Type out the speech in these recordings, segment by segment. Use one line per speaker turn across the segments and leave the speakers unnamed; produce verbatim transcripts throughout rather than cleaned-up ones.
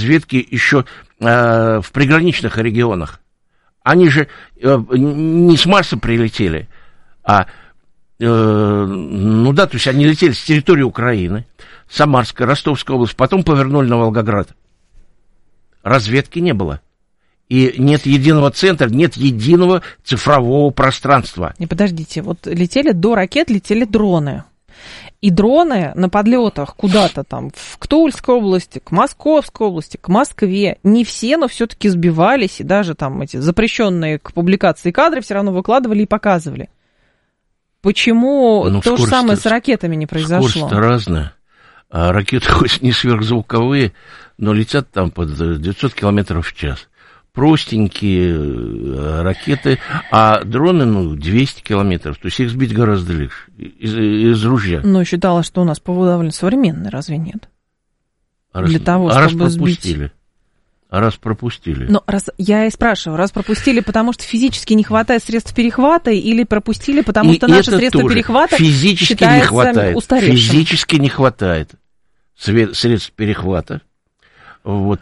разведки еще э, в приграничных регионах. Они же э, не с Марса прилетели, а, э, ну да, то есть они летели с территории Украины, Самарская, Ростовская область, потом повернули на Волгоград. Разведки не было. И нет единого центра, нет единого цифрового пространства.
Не, подождите, вот летели до ракет, летели дроны. И дроны на подлетах куда-то там, к Тульской области, к Московской области, к Москве, не все, но все-таки сбивались, и даже там эти запрещенные к публикации кадры все равно выкладывали и показывали. Почему ну, то же самое с ракетами не произошло?
Скорость-то разная. А ракеты хоть не сверхзвуковые, но летят там под девятьсот километров в час. Простенькие ракеты, а дроны, ну, двести километров, то есть их сбить гораздо легче из, из ружья.
Но считалось, что у нас ПВО довольно современный, разве нет?
А
Для
раз,
того,
а
чтобы
раз пропустили.
сбить...
А раз пропустили.
Но раз, я и спрашиваю, раз пропустили, потому что физически не хватает средств перехвата, или пропустили, потому
и
что наши средства тоже. перехвата
физически не хватает.
устаревшим?
Физически не хватает средств перехвата. Вот.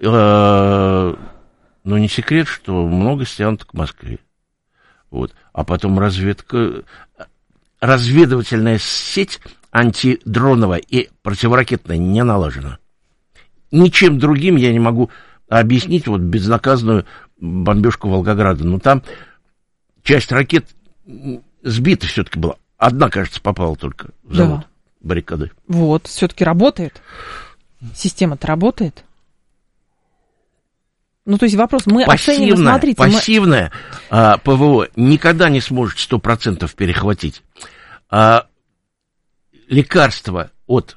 Но не секрет, что много стянуто к Москве. Вот. А потом разведка, разведывательная сеть антидроновая и противоракетная не налажена. Ничем другим я не могу объяснить вот безнаказанную бомбежку Волгограда. Но там часть ракет сбита все-таки была. Одна, кажется, попала только в завод, да. Баррикады.
Вот, все-таки работает. Система-то работает. Ну, то есть вопрос, мы
пассивная,
оцениваем, смотрите...
Пассивная мы... а, ПВО никогда не сможет сто процентов перехватить. А, лекарства от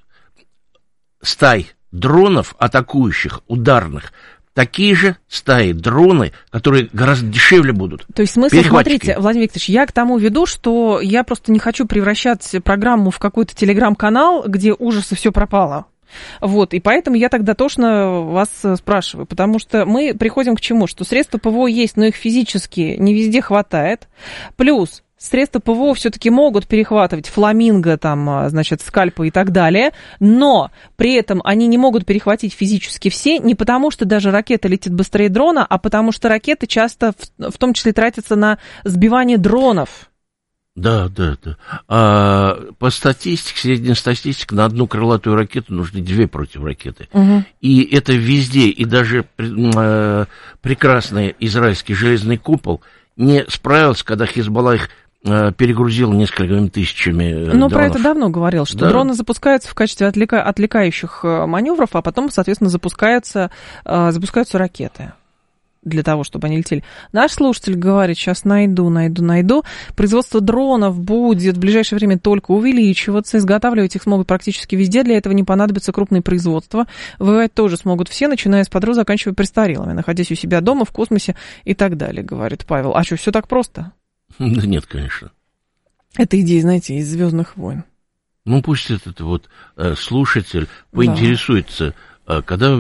стай дронов, атакующих, ударных, такие же стаи дроны, которые гораздо дешевле будут.
То есть смысл, смотрите, Владимир Викторович, я к тому веду, что я просто не хочу превращать программу в какой-то телеграм-канал, где ужас и все пропало. Вот, и поэтому я тогда тошно вас спрашиваю, потому что мы приходим к чему? Что средства ПВО есть, но их физически не везде хватает. Плюс средства ПВО все-таки могут перехватывать фламинго, там, значит, скальпы и так далее, но при этом они не могут перехватить физически все, не потому что даже ракета летит быстрее дрона, а потому что ракеты часто в, в том числе тратятся на сбивание дронов.
Да, да, да. А по статистике, средняя статистика, на одну крылатую ракету нужны две противоракеты. Угу. И это везде, и даже э, прекрасный израильский железный купол не справился, когда Хизбалла их э, перегрузил несколькими тысячами э,
Ну,
дронов.
про это давно говорил, что
да.
дроны запускаются в качестве отвлека... отвлекающих маневров, а потом, соответственно, запускаются, э, запускаются ракеты. Для того, чтобы они летели. Наш слушатель говорит, сейчас найду, найду, найду. Производство дронов будет в ближайшее время только увеличиваться. Изготавливать их смогут практически везде. Для этого не понадобится крупные производства. Воевать тоже смогут все, начиная с подру, заканчивая престарелыми, находясь у себя дома, в космосе и так далее, говорит Павел. А что, все так просто?
Да нет, конечно.
Это идея, знаете, из «Звездных войн».
Ну, пусть этот вот слушатель поинтересуется, да. Когда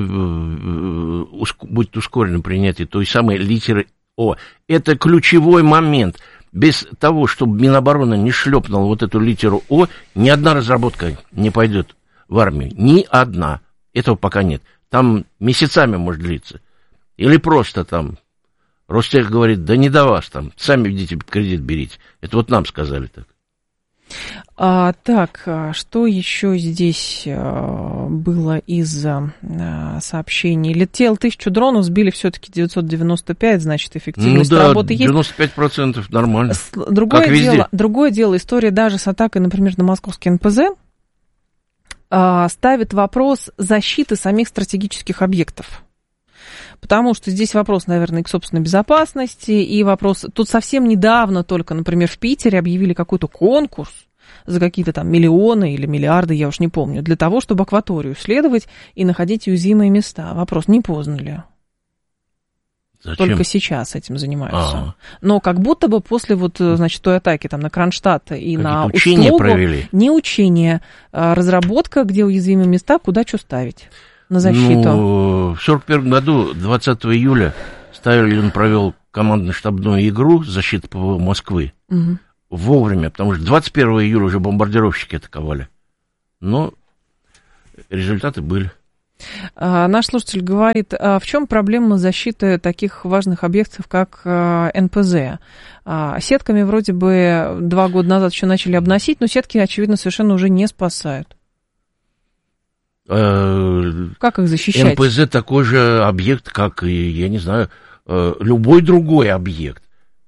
будет ускорено принятие той самой литеры О. Это ключевой момент. Без того, чтобы Минобороны не шлепнула вот эту литеру О, ни одна разработка не пойдет в армию. Ни одна. Этого пока нет. Там месяцами может длиться. Или просто там Ростех говорит, да не до вас там, сами идите кредит берите. Это вот нам сказали так.
А, так, что еще здесь а, было из а, сообщений? Летел тысячу дронов, сбили все-таки девятьсот девяносто пять, значит, эффективность
ну, да,
работы есть.
девяносто пять процентов нормально.
Другое
как везде.
дело, другое дело, история даже с атакой, например, на московский эн пэ зэ а, ставит вопрос защиты самих стратегических объектов. Потому что здесь вопрос, наверное, и к собственной безопасности, и вопрос... Тут совсем недавно только, например, в Питере объявили какой-то конкурс за какие-то там миллионы или миллиарды, я уж не помню, для того, чтобы акваторию исследовать и находить уязвимые места. Вопрос, не поздно ли?
Зачем?
Только сейчас этим занимаются.
А-а.
Но как будто бы после вот, значит, той атаки там на Кронштадт и
Какие-то
на
учения
Устюгу...
провели? Не
учения, а разработка, где уязвимые места, куда что ставить. На защиту.
Ну, в сорок первом году, двадцатого июля, Сталин провел командно-штабную игру защиты ПВО Москвы. Угу. Вовремя, потому что двадцать первого июля уже бомбардировщики атаковали. Но результаты были.
Наш слушатель говорит, а в чем проблема защиты таких важных объектов, как эн пэ зэ? Сетками вроде бы два года назад еще начали обносить, но сетки, очевидно, совершенно уже не спасают. Как их защищать?
эн пэ зэ такой же объект, как и, я не знаю, любой другой объект.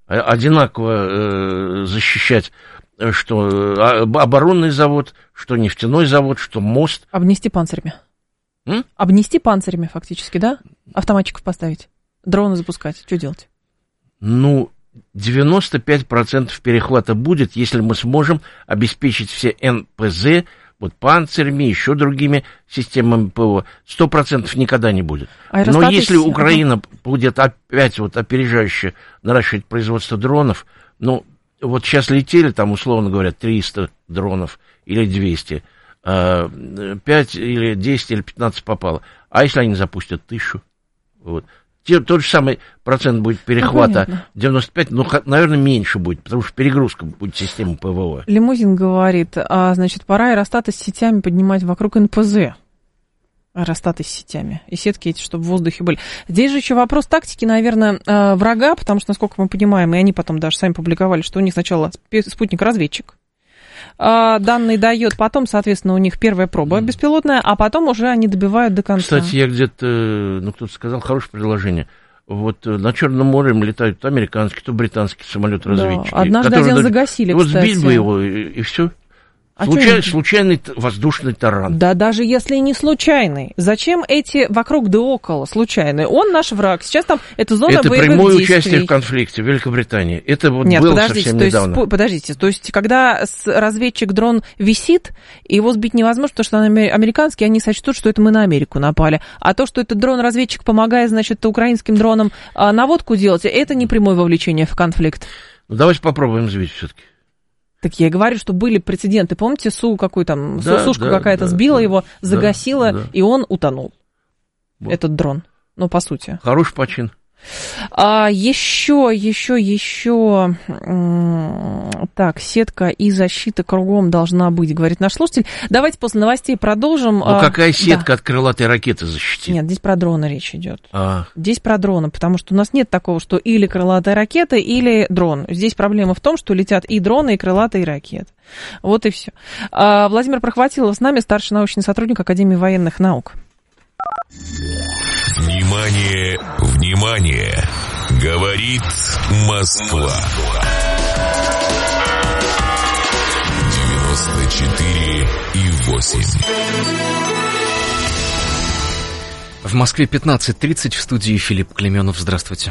Одинаково защищать, что оборонный завод, что нефтяной завод, что мост.
Обнести панцирями. М? Обнести панцирями фактически, да? Автоматчиков поставить, дроны запускать. Что делать?
Ну, девяносто пять процентов перехвата будет, если мы сможем обеспечить все эн пэ зэ, вот панцирями, еще другими системами ПВО. Сто процентов никогда не будет. Аэростаты... Но если Украина ага. будет опять вот опережающе наращивать производство дронов, ну, вот сейчас летели там, условно говоря, триста дронов или двести, пять или десять или пятнадцать попало. А если они запустят тысячу? Вот. Те, тот же самый процент будет перехвата, ну, девяносто пять, ну, наверное, меньше будет, потому что перегрузка будет системы ПВО.
Лимузин говорит, а, значит, пора аэростаты с сетями поднимать вокруг эн пэ зэ. Аэростаты с сетями. И сетки эти, чтобы в воздухе были. Здесь же еще вопрос тактики, наверное, врага, потому что, насколько мы понимаем, и они потом даже сами публиковали, что у них сначала спутник-разведчик, данные дает, потом, соответственно, у них первая проба беспилотная, а потом уже они добивают до конца.
Кстати, я где-то, ну, кто-то сказал, хорошее предложение. Вот на Черном море летают то американские, то британские самолеты-разведчики.
Да, однажды один даже... загасили,
вот
кстати.
Вот сбить бы его, и, и все. А Случай, случайный воздушный таран.
Да даже если не случайный. Зачем эти вокруг да около случайные? Он наш враг. Сейчас там эта зона
это
боевых действий.
Это прямое участие в конфликте в Великобритании. Это вот
Нет,
было
подождите,
совсем
то
недавно.
Есть, подождите, то есть когда разведчик-дрон висит, его сбить невозможно, потому что он американский, они сочтут, что это мы на Америку напали. А то, что этот дрон-разведчик помогает, значит, украинским дронам наводку делать, это не прямое вовлечение в конфликт.
Ну давайте попробуем сбить все-таки.
Так я и говорю, что были прецеденты. Помните, Су какой там, да, Сушка да, какая-то да, сбила да, его, загасила, да, да. и он утонул. Вот. Этот дрон. Ну, по сути.
Хороший почин.
А, еще, еще, еще. Так, сетка и защита кругом должна быть, говорит наш слушатель. Давайте после новостей продолжим.
Ну, какая сетка да. от крылатой ракеты защитит?
Нет, здесь про дроны речь идет.
А.
Здесь про дроны, потому что у нас нет такого, что или крылатая ракета, или дрон. Здесь проблема в том, что летят и дроны, и крылатые ракеты. Вот и все. А, Владимир Прохватилов с нами, старший научный сотрудник Академии военных наук.
Внимание, внимание! Говорит Москва. девяносто четыре и восемь.
В Москве пятнадцать тридцать, в студии Филипп Клеменов. Здравствуйте.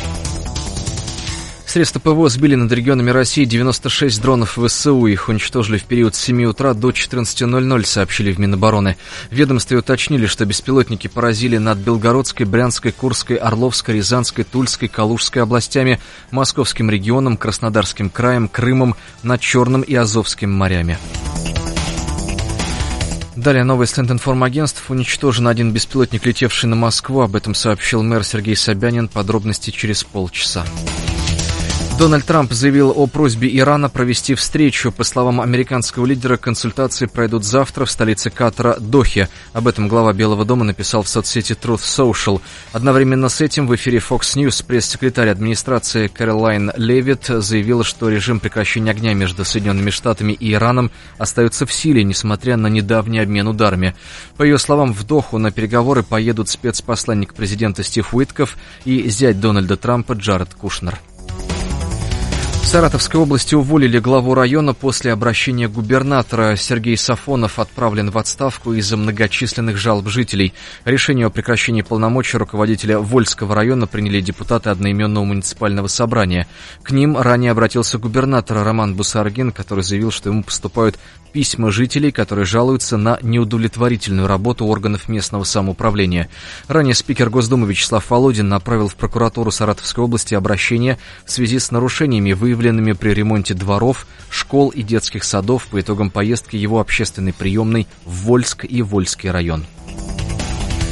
Средства ПВО сбили над регионами России девяносто шесть дронов ВСУ. Их уничтожили в период с семи утра до четырнадцати ноль-ноль, сообщили в Минобороны. В ведомстве уточнили, что беспилотники поразили над Белгородской, Брянской, Курской, Орловской, Рязанской, Тульской, Калужской областями, Московским регионом, Краснодарским краем, Крымом, над Черным и Азовским морями. Далее новость Лэнд-информагентств. Уничтожен один беспилотник, летевший на Москву. Об этом сообщил мэр Сергей Собянин. Подробности через полчаса. Дональд Трамп заявил о просьбе Ирана провести встречу. По словам американского лидера, консультации пройдут завтра в столице Катара Дохе. Об этом глава Белого дома написал в соцсети Truth Social. Одновременно с этим в эфире Fox News пресс-секретарь администрации Кэролайн Левитт заявила, что режим прекращения огня между Соединенными Штатами и Ираном остается в силе, несмотря на недавний обмен ударами. По ее словам, в Доху на переговоры поедут спецпосланник президента Стив Уитков и зять Дональда Трампа Джаред Кушнер. В Саратовской области уволили главу района после обращения губернатора. Сергей Сафонов отправлен в отставку из-за многочисленных жалоб жителей. Решение о прекращении полномочий руководителя Вольского района приняли депутаты одноименного муниципального собрания. К ним ранее обратился губернатор Роман Бусаргин, который заявил, что ему поступают письма жителей, которые жалуются на неудовлетворительную работу органов местного самоуправления. Ранее спикер Госдумы Вячеслав Володин направил в прокуратуру Саратовской области обращение в связи с нарушениями, выявленными при ремонте дворов, школ и детских садов по итогам поездки его общественной приемной в Вольск и Вольский район.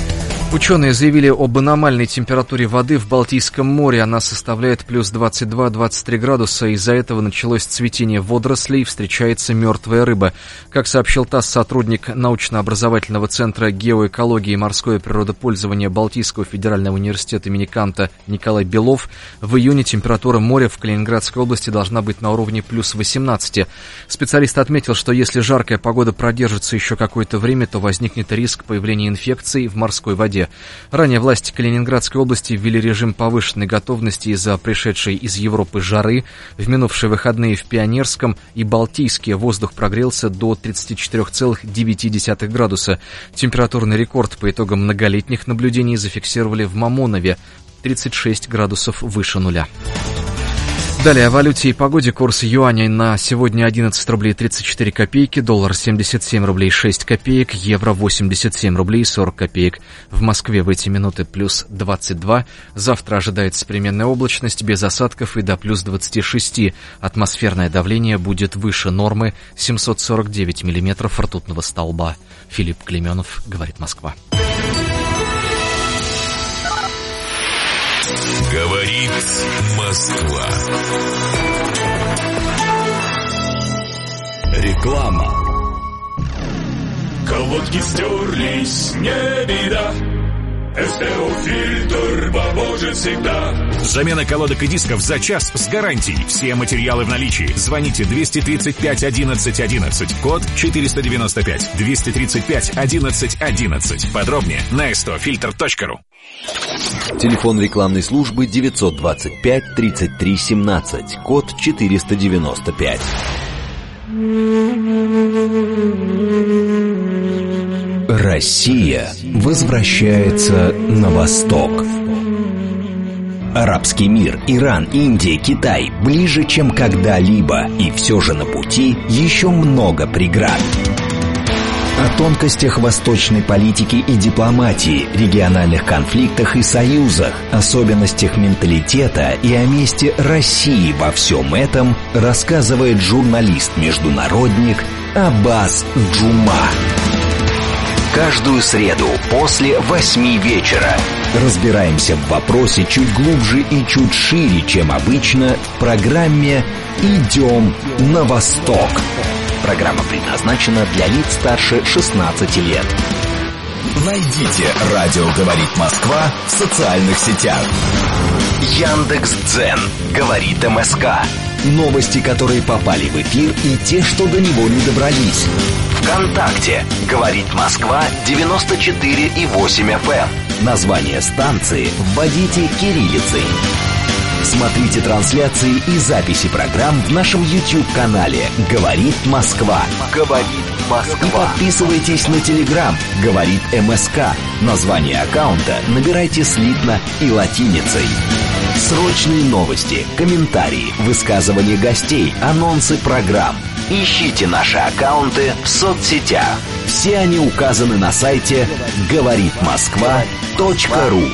Ученые заявили об аномальной температуре воды в Балтийском море. Она составляет плюс двадцать два - двадцать три градуса. Из-за этого началось цветение водорослей, встречается мертвая рыба. Как сообщил ТАСС, сотрудник научно-образовательного центра геоэкологии и морское природопользование Балтийского федерального университета имени Канта Николай Белов, в июне температура моря в Калининградской области должна быть на уровне плюс восемнадцать. Специалист отметил, что если жаркая погода продержится еще какое-то время, то возникнет риск появления инфекций в морской воде. Ранее власти Калининградской области ввели режим повышенной готовности из-за пришедшей из Европы жары. В минувшие выходные в Пионерском и Балтийске воздух прогрелся до тридцать четыре целых девять десятых градуса. Температурный рекорд по итогам многолетних наблюдений зафиксировали в Мамонове – тридцать шесть градусов выше нуля. Далее о валюте и погоде. Курс юаня на сегодня одиннадцать рублей тридцать четыре копейки, доллар семьдесят семь рублей шесть копеек, евро восемьдесят семь рублей сорок копеек. В Москве в эти минуты плюс двадцать два. Завтра ожидается переменная облачность без осадков и до плюс двадцать шесть. Атмосферное давление будет выше нормы семьсот сорок девять миллиметров ртутного столба. Филипп Клейменов, говорит Москва.
Говорит Москва.
Реклама. Колодки стерлись, не беда. эс тэ о-фильтр поможет всегда.
Замена колодок и дисков за час с гарантией. Все материалы в наличии. Звоните двести тридцать пять одиннадцать одиннадцать. Код четыреста девяносто пять. двести тридцать пять одиннадцать одиннадцать. Подробнее на эс тэ о фильтр точка ру.
Телефон рекламной службы девятьсот двадцать пять тридцать три семнадцать. Код четыреста девяносто пять. Россия возвращается на восток. Арабский мир, Иран, Индия, Китай ближе, чем когда-либо. И все же на пути еще много преград. О тонкостях восточной политики и дипломатии, региональных конфликтах и союзах, особенностях менталитета и о месте России во всем этом рассказывает журналист-международник Аббас Джума. Каждую среду после восьми вечера разбираемся в вопросе чуть глубже и чуть шире, чем обычно, в программе «Идем на восток». Программа предназначена для лиц старше шестнадцати лет.
Найдите «Радио говорит Москва» в социальных сетях.
Яндекс.Дзен говорит эм эс ка. Новости, которые попали в эфир, и те, что до него не добрались. ВКонтакте говорит Москва девяносто четыре и восемь эф эм. Название станции вводите кириллицей. Смотрите трансляции и записи программ в нашем YouTube-канале «Говорит Москва». «Говорит Москва». И подписывайтесь на Telegram «Говорит эм эс ка». Название аккаунта набирайте слитно и латиницей. Срочные новости, комментарии, высказывания гостей, анонсы программ. Ищите наши аккаунты в соцсетях. Все они указаны на сайте говорит москва точка ру.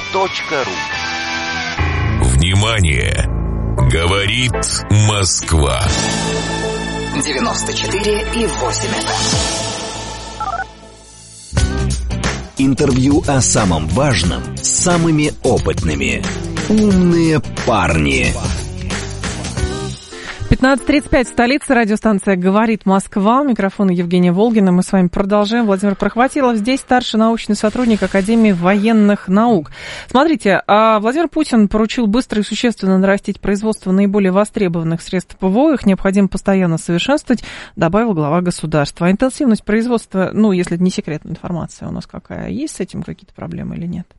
Внимание! Говорит Москва.
девяносто четыре и восемь эф эм.
Интервью о самом важном с самыми опытными. Умные парни.
пятнадцать тридцать пять, столица, радиостанция «Говорит Москва». Микрофон Евгения Волгина. Мы с вами продолжаем. Владимир Прохватилов здесь, старший научный сотрудник Академии военных наук. Смотрите, Владимир Путин поручил быстро и существенно нарастить производство наиболее востребованных средств ПВО. Их необходимо постоянно совершенствовать, добавил глава государства. А интенсивность производства, ну, если это не секретная информация, у нас какая? Есть с этим какие-то проблемы или нет?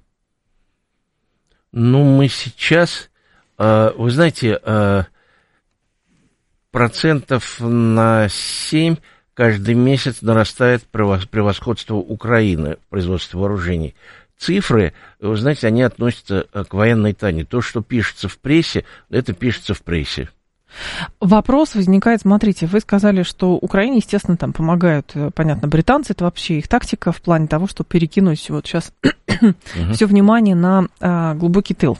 Ну, мы сейчас, вы знаете, процентов на семь каждый месяц нарастает превосходство Украины в производстве вооружений. Цифры, вы знаете, они относятся к военной тайне. То, что пишется в прессе, это пишется в прессе.
Вопрос возникает, смотрите, вы сказали, что Украине, естественно, там помогают, понятно, британцы, это вообще их тактика в плане того, чтобы перекинуть вот сейчас uh-huh. все внимание на а, глубокий тыл.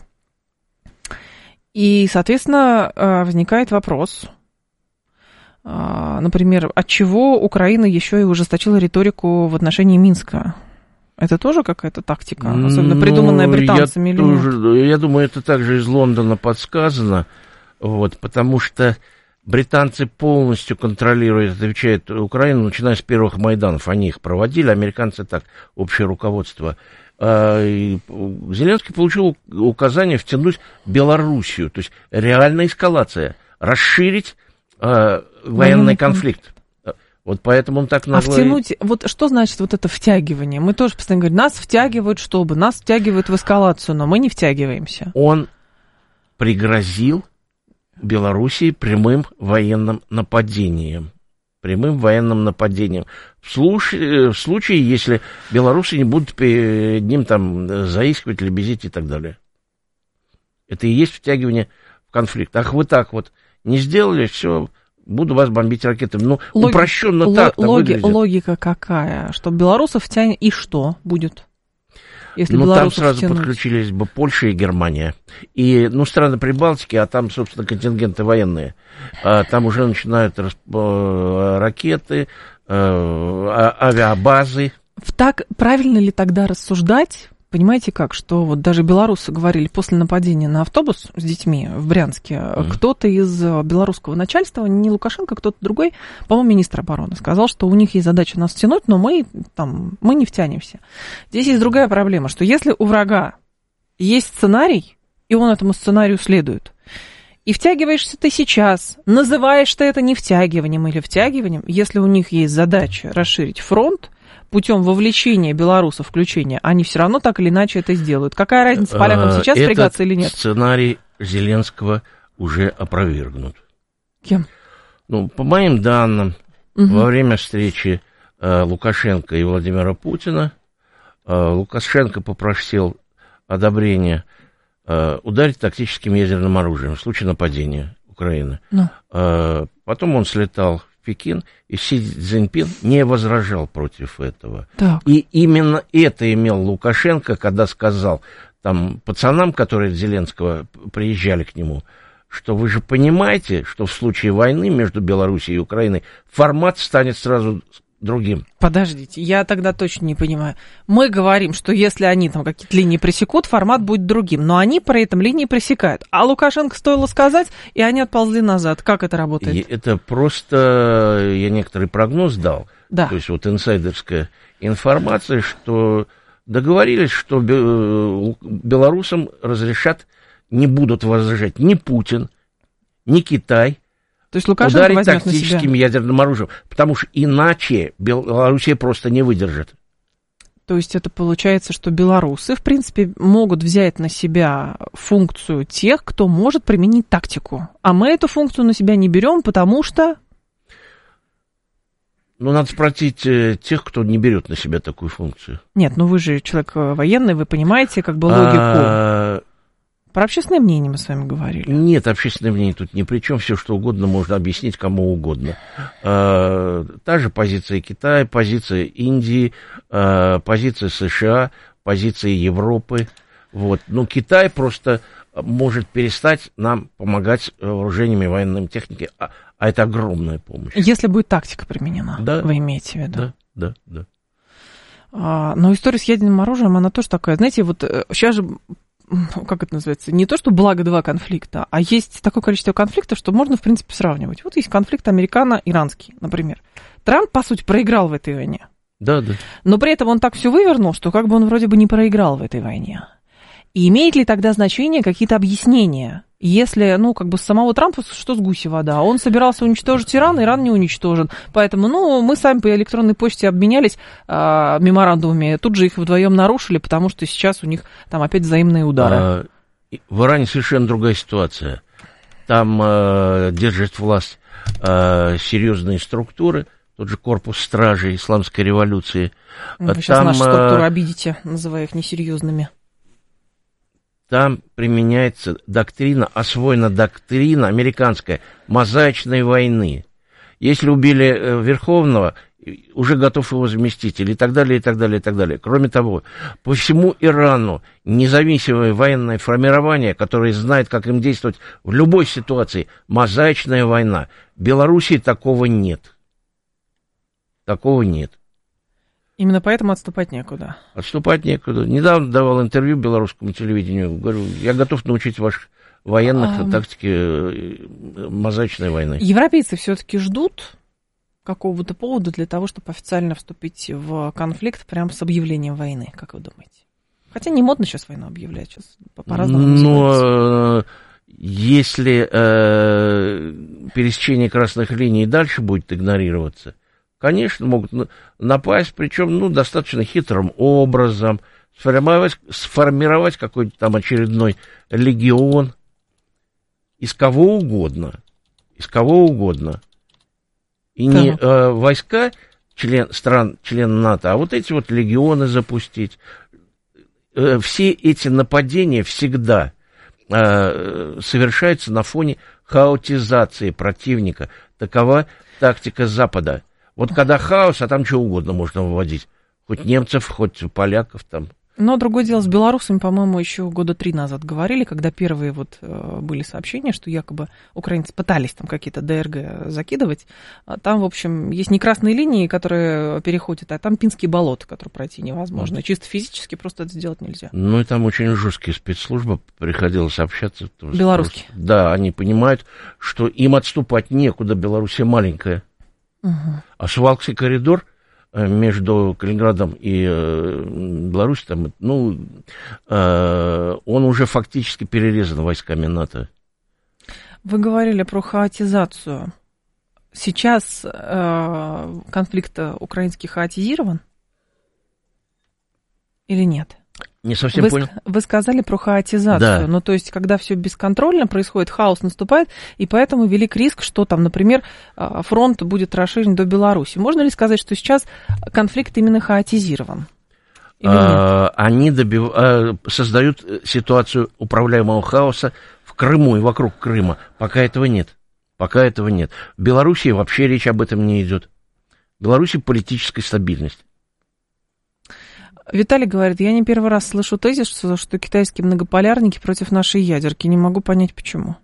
И, соответственно, а, возникает вопрос, а, например, отчего Украина еще и ужесточила риторику в отношении Минска? Это тоже какая-то тактика, особенно придуманная
ну,
британцами
я
или
тоже,
нет?
Я думаю, это также из Лондона подсказано, вот, потому что британцы полностью контролируют, отвечают Украину, начиная с первых Майданов. Они их проводили, американцы так, общее руководство. И Зеленский получил указание втянуть Белоруссию, то есть реальная эскалация, расширить э, военный конфликт. Вот поэтому он так назвал.
А втянуть, вот что значит вот это втягивание? Мы тоже постоянно говорим, нас втягивают, чтобы, нас втягивают в эскалацию, но мы не втягиваемся.
Он пригрозил Белоруссии прямым военным нападением. Прямым военным нападением. В случае, в случае, если белорусы не будут перед ним там заискивать, лебезить и так далее. Это и есть втягивание в конфликт. Ах, вы так вот не сделали, все, буду вас бомбить ракетами. Ну, Логи... упрощенно
Лог...
так-то
Логи...
выглядит.
Логика какая? Что белорусов тянет, и что будет? Если
ну, там сразу
втянуть.
Подключились бы Польша и Германия. И, ну, страны Прибалтики, а там, собственно, контингенты военные. А, там уже начинают расп... ракеты, а, авиабазы.
Так правильно ли тогда рассуждать? Понимаете как, что вот даже белорусы говорили после нападения на автобус с детьми в Брянске, mm-hmm. кто-то из белорусского начальства, не Лукашенко, кто-то другой, по-моему, министр обороны, сказал, что у них есть задача нас втянуть, но мы, там, мы не втянемся. Здесь есть другая проблема, что если у врага есть сценарий, и он этому сценарию следует, и втягиваешься ты сейчас, называешь ты это не втягиванием или втягиванием, если у них есть задача расширить фронт, путем вовлечения белорусов, включения, они все равно так или иначе это сделают. Какая разница, полякам сейчас
Этот
впрягаться или нет?
Сценарий Зеленского уже опровергнут.
Кем?
Ну, по моим данным, угу. во время встречи э, Лукашенко и Владимира Путина э, Лукашенко попросил одобрения э, ударить тактическим ядерным оружием в случае нападения Украины. Ну. Э, потом он слетал в Пекин, и Си Цзиньпин не возражал против этого. Так. И именно это имел Лукашенко, когда сказал там пацанам, которые от Зеленского приезжали к нему, что вы же понимаете, что в случае войны между Белоруссией и Украиной формат станет сразу другим.
Подождите, я тогда точно не понимаю. Мы говорим, что если они там какие-то линии пресекут, формат будет другим, но они при этом линии пресекают. А Лукашенко стоило сказать, и они отползли назад. Как это работает?
И это просто я некоторый прогноз дал.
Да.
То есть вот инсайдерская информация, что договорились, что белорусам разрешат, не будут возражать ни Путин, ни Китай,
то есть Лукашенко
ударить
возьмет
тактическим
на себя.
ядерным оружием, потому что иначе Белоруссия просто не выдержит.
То есть это получается, что белорусы, в принципе, могут взять на себя функцию тех, кто может применить тактику. А мы эту функцию на себя не берем, потому что...
Ну, надо спросить тех, кто не берет на себя такую функцию.
Нет, ну вы же человек военный, вы понимаете как бы логику... А... Про общественное мнение мы с вами говорили.
Нет, общественное мнение тут ни при чем. Все, что угодно, можно объяснить кому угодно. А, та же позиция Китая, позиция Индии, а, позиция США, позиция Европы. Вот. Ну, Китай просто может перестать нам помогать вооружениями военной техники, а, а это огромная помощь.
Если будет тактика применена,
да,
вы имеете в виду?
Да, да, да.
А, но история с ядерным оружием, она тоже такая, знаете, вот сейчас же... как это называется, не то, что благо два конфликта, а есть такое количество конфликтов, что можно, в принципе, сравнивать. Вот есть конфликт американо-иранский, например. Трамп, по сути, проиграл в этой войне.
Да, да.
Но при этом он так все вывернул, что как бы он вроде бы не проиграл в этой войне. И имеет ли тогда значение какие-то объяснения? Если, ну, как бы с самого Трампа, что с гуси вода? Он собирался уничтожить Иран, Иран не уничтожен. Поэтому, ну, мы сами по электронной почте обменялись а, меморандумами, тут же их вдвоем нарушили, потому что сейчас у них там опять взаимные удары.
А, в Иране совершенно другая ситуация. Там а, держат власть а, серьезные структуры, тот же корпус стражей исламской революции.
Вы сейчас
там,
наши структуры обидите, называя их несерьезными.
Там применяется доктрина, освоена доктрина американская мозаичной войны. Если убили Верховного, уже готов его заместитель, и так далее, и так далее, и так далее. Кроме того, по всему Ирану независимое военное формирование, которое знает, как им действовать в любой ситуации, мозаичная война. В Белоруссии такого нет. Такого нет.
Именно поэтому отступать некуда.
Отступать некуда. Недавно давал интервью белорусскому телевидению. Говорю, я готов научить ваших военных а... тактике мозаичной войны.
Европейцы все-таки ждут какого-то повода для того, чтобы официально вступить в конфликт прямо с объявлением войны, как вы думаете? Хотя не модно сейчас войну объявлять, сейчас по-разному.
Но если э, пересечение красных линий дальше будет игнорироваться, конечно, могут напасть, причем ну, достаточно хитрым образом, сформировать, сформировать какой-то там очередной легион из кого угодно, из кого угодно. И да. не э, войска член, стран, член НАТО, а вот эти вот легионы запустить. Э, все эти нападения всегда э, совершаются на фоне хаотизации противника. Такова тактика Запада. Вот когда хаос, а там что угодно можно выводить. Хоть немцев, хоть поляков там.
Но другое дело, с белорусами, по-моему, еще года три назад говорили, когда первые вот были сообщения, что якобы украинцы пытались там какие-то ДРГ закидывать. Там, в общем, есть не красные линии, которые переходят, а там Пинские болота, которые пройти невозможно. И чисто физически просто это сделать нельзя.
Ну, и там очень жесткие спецслужбы, приходилось общаться.
Белорусские.
Да, они понимают, что им отступать некуда, Белоруссия маленькая. Угу. А Сувалкский коридор между Калининградом и э, Беларусью, там, ну, э, он уже фактически перерезан войсками НАТО.
Вы говорили про хаотизацию. Сейчас э, конфликт украинский хаотизирован или нет?
Не совсем
вы,
понял.
Вы сказали про хаотизацию.
Да.
Ну, то есть, когда все бесконтрольно происходит, хаос наступает, и поэтому велик риск, что там, например, фронт будет расширен до Беларуси. Можно ли сказать, что сейчас конфликт именно хаотизирован? Или
а, нет? Они добив... создают ситуацию управляемого хаоса в Крыму и вокруг Крыма. Пока этого нет. Пока этого нет. В Беларуси вообще речь об этом не идет. В Беларуси политическая стабильность.
Виталий говорит, я не первый раз слышу тезис, что, что китайские многополярники против нашей ядерки. Не могу понять, почему.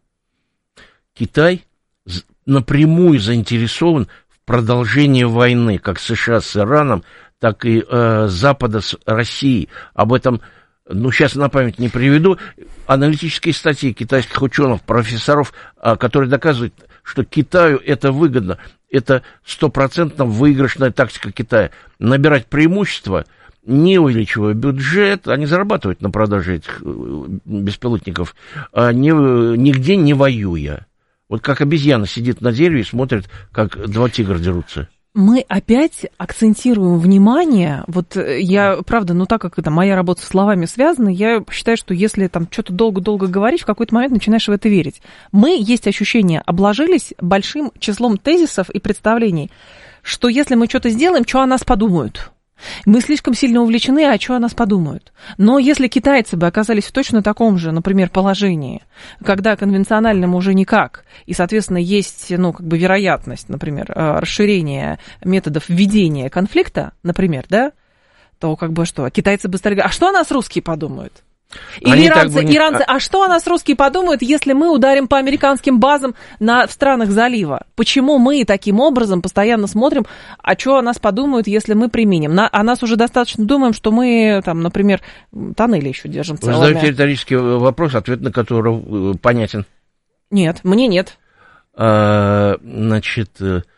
Китай напрямую заинтересован в продолжении войны, как США с Ираном, так и э, Запада с Россией. Об этом, ну, сейчас на память не приведу, аналитические статьи китайских ученых, профессоров, э, которые доказывают, что Китаю это выгодно. Это стопроцентно выигрышная тактика Китая. Набирать преимущество, не увеличивая бюджет, они зарабатывают на продаже этих беспилотников, а не, нигде не воюя. Вот как обезьяна сидит на дереве и смотрит, как два тигра дерутся.
Мы опять акцентируем внимание, вот я, правда, ну так как это моя работа с словами связана, я считаю, что если там что-то долго-долго говорить, в какой-то момент начинаешь в это верить. Мы, есть ощущение, обложились большим числом тезисов и представлений, что если мы что-то сделаем, что о нас подумают. Мы слишком сильно увлечены, а что о нас подумают? Но если китайцы бы оказались в точно таком же, например, положении, когда конвенциональным уже никак, и, соответственно, есть, ну, как бы вероятность, например, расширения методов ведения конфликта, например, да, то как бы что, китайцы бы стали говорить, а что о нас русские подумают? Или иранцы, не... иранцы, а что о нас русские подумают, если мы ударим по американским базам на, в странах залива? Почему мы таким образом постоянно смотрим, а что о нас подумают, если мы применим? На, о нас уже достаточно думаем, что мы, там, например, тоннели еще держим целыми.
Вы задаете риторический вопрос, ответ на который понятен.
Нет, мне нет.
А, значит,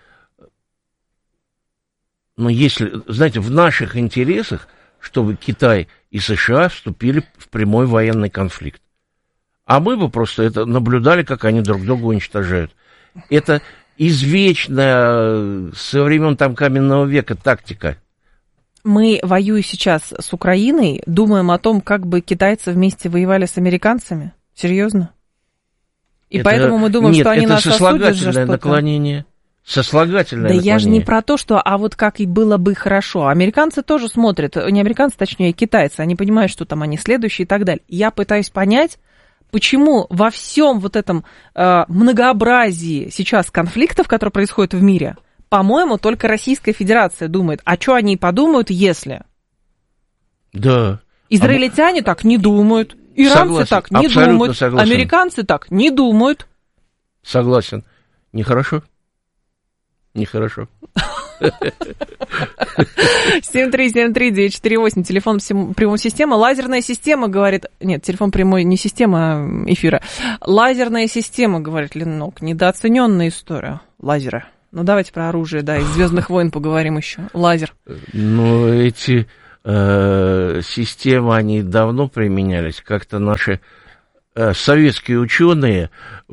ну, если, знаете, в наших интересах, чтобы Китай и США вступили в прямой военный конфликт. А мы бы просто это наблюдали, как они друг друга уничтожают. Это извечная со времен там каменного века тактика.
Мы, воюя сейчас с Украиной, думаем о том, как бы китайцы вместе воевали с американцами? Серьезно? И это... поэтому мы думаем,
Нет,
что они нас осудят за что-то?
Нет, это сослагательное наклонение. Сослагательное
Да
наклонение.
Я же не про то, что, а вот как и было бы хорошо. Американцы тоже смотрят, не американцы, точнее, китайцы, они понимают, что там они следующие и так далее. Я пытаюсь понять, почему во всем вот этом э, многообразии сейчас конфликтов, которые происходят в мире, по-моему, только Российская Федерация думает, а что они подумают, если?
Да.
Израильтяне а... так не думают, иранцы согласен. Так не
Абсолютно
думают,
согласен.
Американцы так не думают.
Согласен. Нехорошо? Нехорошо.
семь три семь три девять четыре восемь, телефон прямой системы. Лазерная система, говорит... Нет, телефон прямой не система эфира. Лазерная система, говорит Ленок. Недооцененная история лазера. Ну, давайте про оружие, да, из «Звездных войн» поговорим еще. Лазер.
Ну, эти э, системы, они давно применялись. Как-то наши э, советские ученые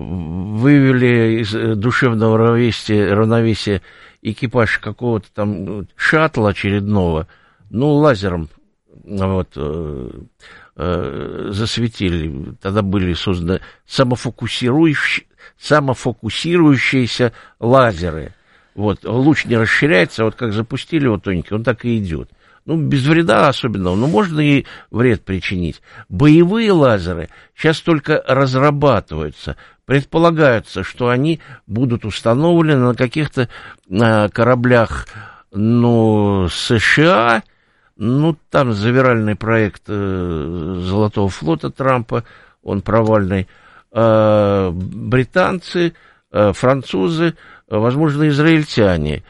вывели из душевного равновесия, равновесия экипаж какого-то там шаттла очередного, ну, лазером вот, э, э, засветили. Тогда были созданы самофокусирующие, самофокусирующиеся лазеры. Вот, луч не расширяется, вот как запустили его тоненький, он так и идет. Ну, без вреда особенного, но можно и вред причинить. Боевые лазеры сейчас только разрабатываются. Предполагается, что они будут установлены на каких-то а, кораблях, ну, США. Ну, там завиральный проект э, Золотого флота Трампа, он провальный. Э, британцы, э, французы, э, возможно, израильтяне.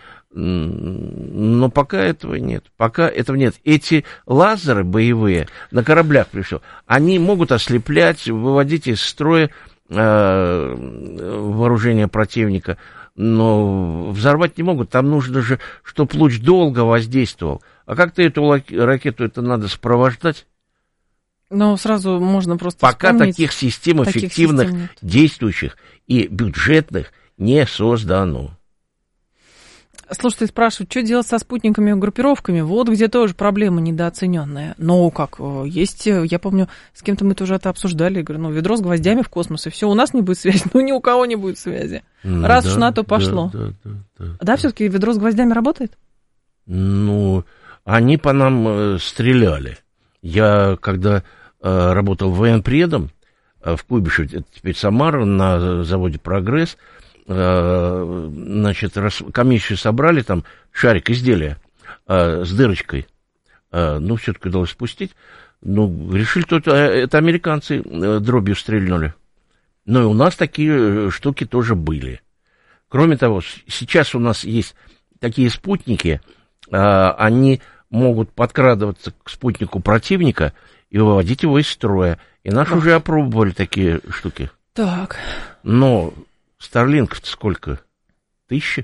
Но пока этого нет. Пока этого нет. Эти лазеры боевые на кораблях, пришел, они могут ослеплять, выводить из строя э, вооружение противника, но взорвать не могут. Там нужно же, чтобы луч долго воздействовал. А как-то эту ракету это надо сопровождать?
Но сразу можно просто
Пока
вспомнить.
таких систем
таких
эффективных,
систем
действующих и бюджетных не создано.
Слушайте, спрашивают, что делать со спутниками и группировками? Вот где тоже проблема недооцененная. Но как, есть, я помню, с кем-то мы тоже это обсуждали. Говорю, ну, ведро с гвоздями в космос, и все, у нас не будет связи, ну, ни у кого не будет связи. Ну, Раз да, уж на то пошло. Да, да, да, да, да, да все-таки ведро с гвоздями работает?
Ну, они по нам э, стреляли. Я, когда э, работал военпредом э, в Куйбышеве, это теперь Самара, на заводе «Прогресс», э, значит, рас, комиссию собрали, там шарик изделия э, с дырочкой, э, ну, все-таки удалось спустить, ну, решили, что это, это американцы э, дробью стрельнули. Но и у нас такие штуки тоже были. Кроме того, сейчас у нас есть такие спутники, э, они могут подкрадываться к спутнику противника и выводить его из строя. И наши уже опробовали такие штуки.
Так.
Но Старлинков-то сколько? Тысячи?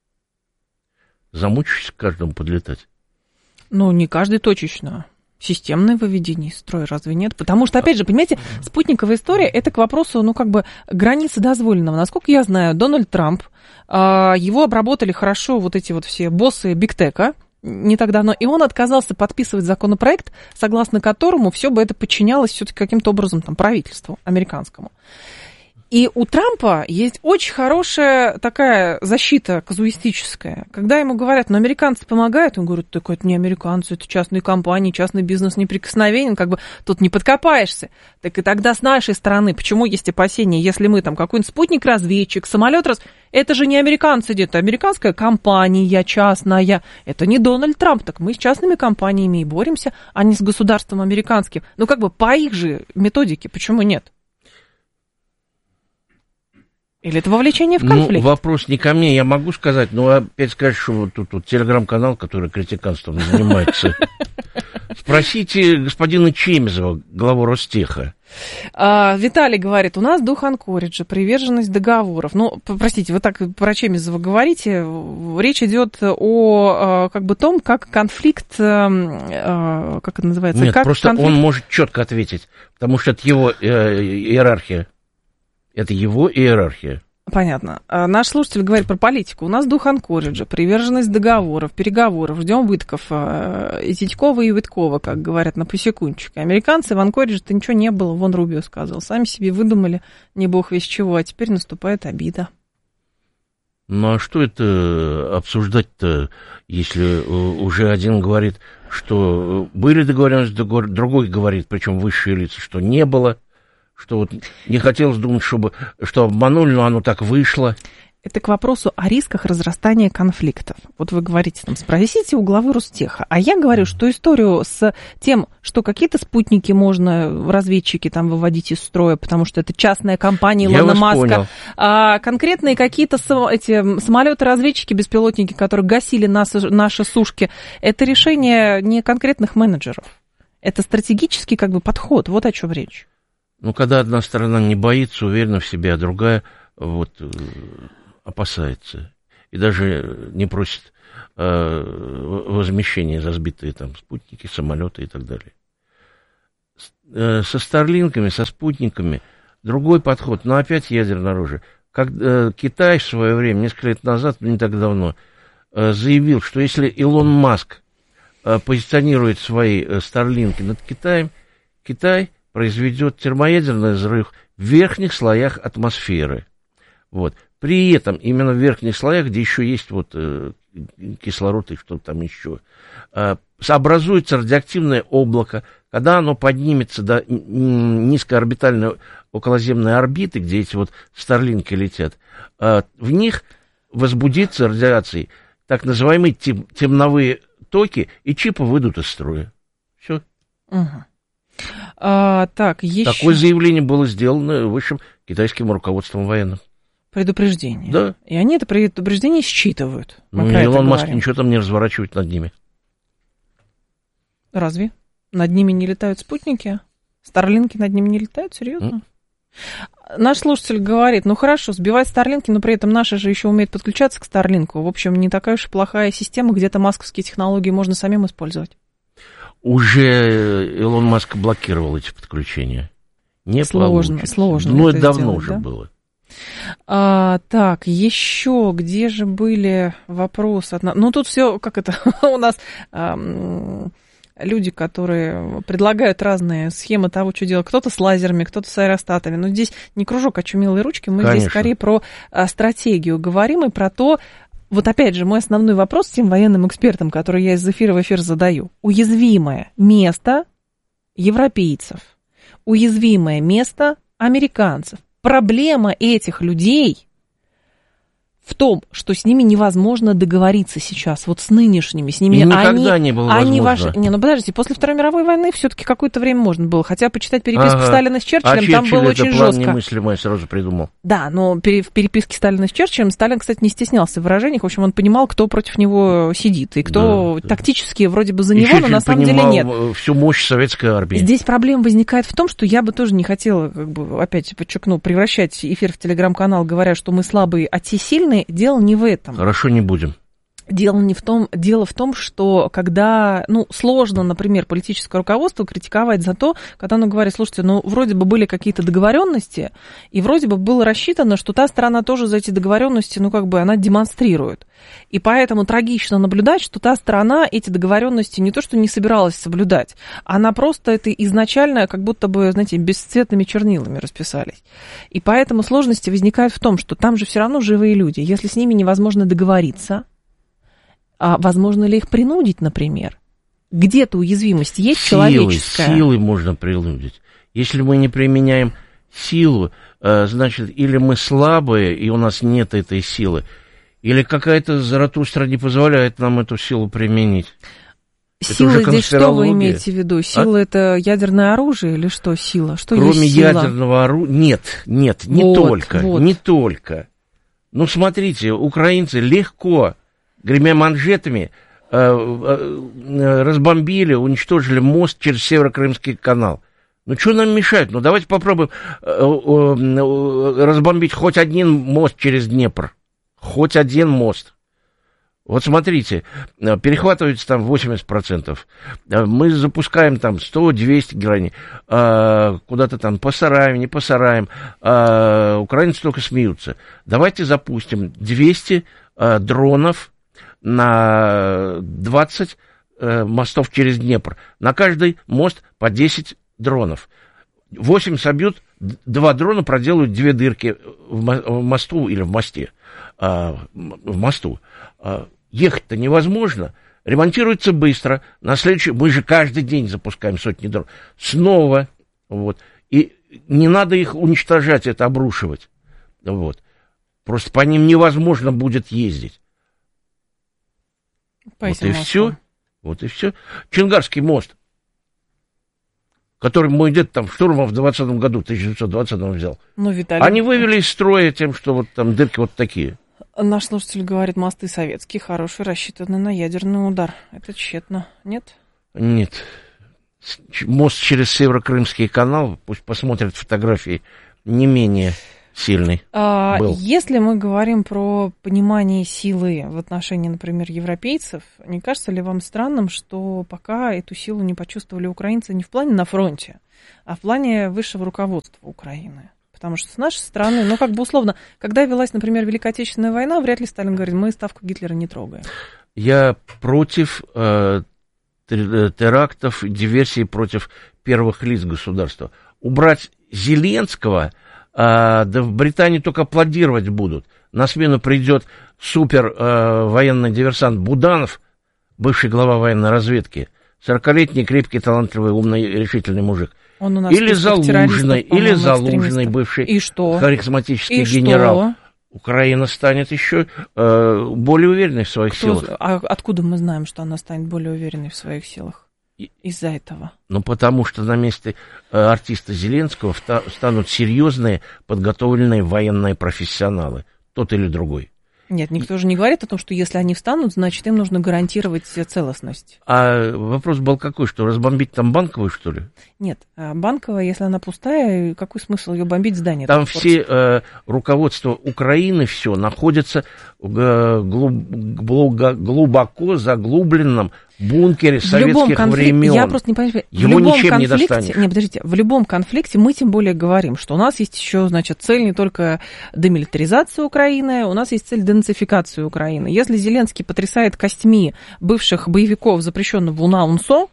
Замучишься каждому подлетать.
Ну, не каждый точечно. Системное выведение из строя, разве нет? Потому что, опять же, понимаете, спутниковая история, это к вопросу, ну, как бы, границы дозволенного. Насколько я знаю, Дональд Трамп, его обработали хорошо вот эти вот все боссы бигтека, не так давно, и он отказался подписывать законопроект, согласно которому все бы это подчинялось все-таки каким-то образом там, правительству американскому. И у Трампа есть очень хорошая такая защита казуистическая. Когда ему говорят, ну, американцы помогают, он говорит, так это не американцы, это частные компании, частный бизнес неприкосновенен, как бы тут не подкопаешься. Так и тогда с нашей стороны, почему есть опасения, если мы там какой-нибудь спутник-разведчик, самолет раз... Это же не американцы, это американская компания частная, это не Дональд Трамп, так мы с частными компаниями и боремся, а не с государством американским. Ну, как бы по их же методике, почему нет? Или это вовлечение в конфликт?
Ну, вопрос не ко мне, я могу сказать, но опять сказать, что вот тут вот телеграм-канал, который критиканством занимается. Спросите господина Чемизова, главу Ростеха.
А, Виталий говорит, у нас дух Анкориджа, приверженность договоров. Ну, простите, вы так про Чемизова говорите. Речь идет о как бы том, как конфликт, как это называется?
Нет,
как
просто
конфликт...
он может четко ответить, потому что это его э, иерархия. Это его иерархия.
Понятно. Наш слушатель говорит про политику. У нас дух Анкориджа, приверженность договоров, переговоров. Ждем Вытков, и Титькова, и Виткова, как говорят, на посекундчик. Американцы в Анкоридже-то ничего не было, вон Рубио сказал. Сами себе выдумали, не бог весь чего, а теперь наступает обида.
Ну, а что это обсуждать-то, если уже один говорит, что были договоренности, другой говорит, причем высшие лица, что не было. Что вот не хотелось думать, чтобы, что обманули, но оно так вышло.
Это к вопросу о рисках разрастания конфликтов. Вот вы говорите, там, спросите у главы Ростеха. А я говорю, что историю с тем, что какие-то спутники можно, разведчики, там, выводить из строя, потому что это частная компания Илона Маска, а конкретные какие-то эти самолеты-разведчики, беспилотники, которые гасили нас, наши сушки, это решение не конкретных менеджеров. Это стратегический как бы подход. Вот о чем речь.
Ну, когда одна сторона не боится, уверена в себе, а другая вот опасается и даже не просит э, возмещения за сбитые там спутники, самолеты и так далее. С, э, со старлинками, со спутниками другой подход, но опять ядерное оружие. Как э, Китай в свое время, несколько лет назад, не так давно, э, заявил, что если Илон Маск э, позиционирует свои э, старлинки над Китаем, Китай произведет термоядерный взрыв в верхних слоях атмосферы. Вот. При этом именно в верхних слоях, где еще есть вот, э, кислород и что-то там еще, э, образуется радиоактивное облако. Когда оно поднимется до низкоорбитальной околоземной орбиты, где эти вот старлинки летят, э, в них возбудится радиацией так называемые тем, темновые токи, и чипы выйдут из строя. Все.
Угу. А, так, еще...
Такое заявление было сделано высшим китайским руководством военным.
Предупреждение.
Да.
И они это предупреждение считывают.
Ну, Илон Маск ничего там не разворачивает над ними.
Разве? Над ними не летают спутники? Старлинки над ними не летают? Серьезно? Mm. Наш слушатель говорит, ну хорошо, сбивать Старлинки, но при этом наши же еще умеют подключаться к Старлинку. В общем, не такая уж и плохая система, где-то масковские технологии можно самим использовать.
Уже Илон Маск блокировал эти подключения. Не
сложно,
получится.
Сложно.
Ну, это давно
сделать,
уже
да?
было.
А, так, еще где же были вопросы? Ну, тут все, как это, у нас а, люди, которые предлагают разные схемы того, что делать. Кто-то с лазерами, кто-то с аэростатами. Но здесь не кружок, а чумелые ручки. Мы Конечно. Здесь скорее про а, стратегию говорим и про то, вот опять же, мой основной вопрос тем военным экспертам, которые я из эфира в эфир задаю. Уязвимое место европейцев, уязвимое место американцев. Проблема этих людей в том, что с ними невозможно договориться сейчас, вот с нынешними, с ними...
И никогда
они,
не было
они
возможно.
Ваш... Не, ну подождите, после Второй мировой войны все-таки какое-то время можно было, хотя почитать переписку ага. Сталина с Черчиллем,
а
там
Черчилль
было
это
очень
план
жестко.
немыслимый, сразу придумал.
Да, но в переписке Сталина с Черчиллем Сталин, кстати, не стеснялся в выражениях, в общем, он понимал, кто против него сидит, и кто да, тактически да. вроде бы за
и
него, но на самом деле нет.
Всю мощь советской армии.
Здесь проблема возникает в том, что я бы тоже не хотела, как бы, опять подчеркну, превращать эфир в телеграм-канал, говоря, что мы слабые, а те сильные. Дело не в этом.
Хорошо, не будем.
Дело не в том, дело в том, что когда, ну, сложно, например, политическое руководство критиковать за то, когда оно говорит, слушайте, ну, вроде бы были какие-то договоренности, и вроде бы было рассчитано, что та сторона тоже за эти договоренности, ну, как бы, она демонстрирует. И поэтому трагично наблюдать, что та сторона эти договоренности не то, что не собиралась соблюдать, она просто это изначально как будто бы, знаете, бесцветными чернилами расписались. И поэтому сложности возникают в том, что там же все равно живые люди. Если с ними невозможно договориться, а возможно ли их принудить, например? Где-то уязвимость есть
силой,
человеческая?
Силой можно принудить. Если мы не применяем силу, значит, или мы слабые, и у нас нет этой силы, или какая-то Заратустра не позволяет нам эту силу применить.
Сила здесь что вы имеете в виду? Сила а? Это ядерное оружие или что сила? Что
Кроме
есть сила?
ядерного оружия... Нет, нет, не
вот,
только,
вот.
не только. Ну, смотрите, украинцы легко... гремя манжетами, э, э, разбомбили, уничтожили мост через Северо-Крымский канал. Ну, что нам мешает? Ну, давайте попробуем э, э, разбомбить хоть один мост через Днепр. Хоть один мост. Вот смотрите, перехватывается там восемьдесят процентов. Мы запускаем там сто-двести граней. Э, куда-то там посараем, не посараем. Э, украинцы только смеются. Давайте запустим двести э, дронов на двадцать э, мостов через Днепр. На каждый мост по десять дронов. восемь собьют, два дрона проделают две дырки в мосту или в мосте. Э, в мосту. Э, ехать-то невозможно. Ремонтируется быстро. На следующий... Мы же каждый день запускаем сотни дронов. Снова. Вот. И не надо их уничтожать, это обрушивать. Вот. Просто по ним невозможно будет ездить.
По
вот и все. Вот и все. Чингарский мост, который мой дед там штурмом в двадцатом году, в тысяча девятьсот двадцатом взял.
Ну, Виталий...
Они вывели из строя тем, что вот там дырки вот такие.
Наш слушатель говорит, мосты советские, хорошие, рассчитаны на ядерный удар. Это тщетно, нет?
Нет. Мост через Северо-Крымский канал, пусть посмотрят фотографии, не менее сильный
а,
был.
Если мы говорим про понимание силы в отношении, например, европейцев, не кажется ли вам странным, что пока эту силу не почувствовали украинцы не в плане на фронте, а в плане высшего руководства Украины? Потому что с нашей стороны, ну, как бы условно, когда велась, например, Великая Отечественная война, вряд ли Сталин говорит, мы ставку Гитлера не трогаем. Я против э, терактов, диверсий против первых лиц государства. Убрать Зеленского, э, да в Британии только аплодировать будут. На смену придет супер э, военный диверсант Буданов, бывший глава военной разведки, сорокалетний, крепкий, талантливый, умный, решительный мужик. Он у нас или Залужный, или Залужный, бывший и что? харизматический и генерал. Что? Украина станет еще э, более уверенной в своих Кто, силах. А откуда мы знаем, что она станет более уверенной в своих силах? Из-за этого.
Ну, потому что на месте э, артиста Зеленского вта- станут серьезные, подготовленные военные профессионалы. Тот или другой.
Нет, никто же не говорит о том, что если они встанут, значит, им нужно гарантировать целостность.
А вопрос был какой, что разбомбить там Банковую, что ли?
Нет, Банковая, если она пустая, какой смысл ее бомбить, здание?
Там все э, руководство Украины, все находится в глуб, глубоко заглубленном бункере советских времен.
Я просто не понимаю,
его ничем не достанешь.
Не, подождите, в любом конфликте мы тем более говорим, что у нас есть еще, значит, цель не только демилитаризация Украины, у нас есть цель денацификации Украины. Если Зеленский потрясает костьми бывших боевиков, запрещенного УНА-УНСО,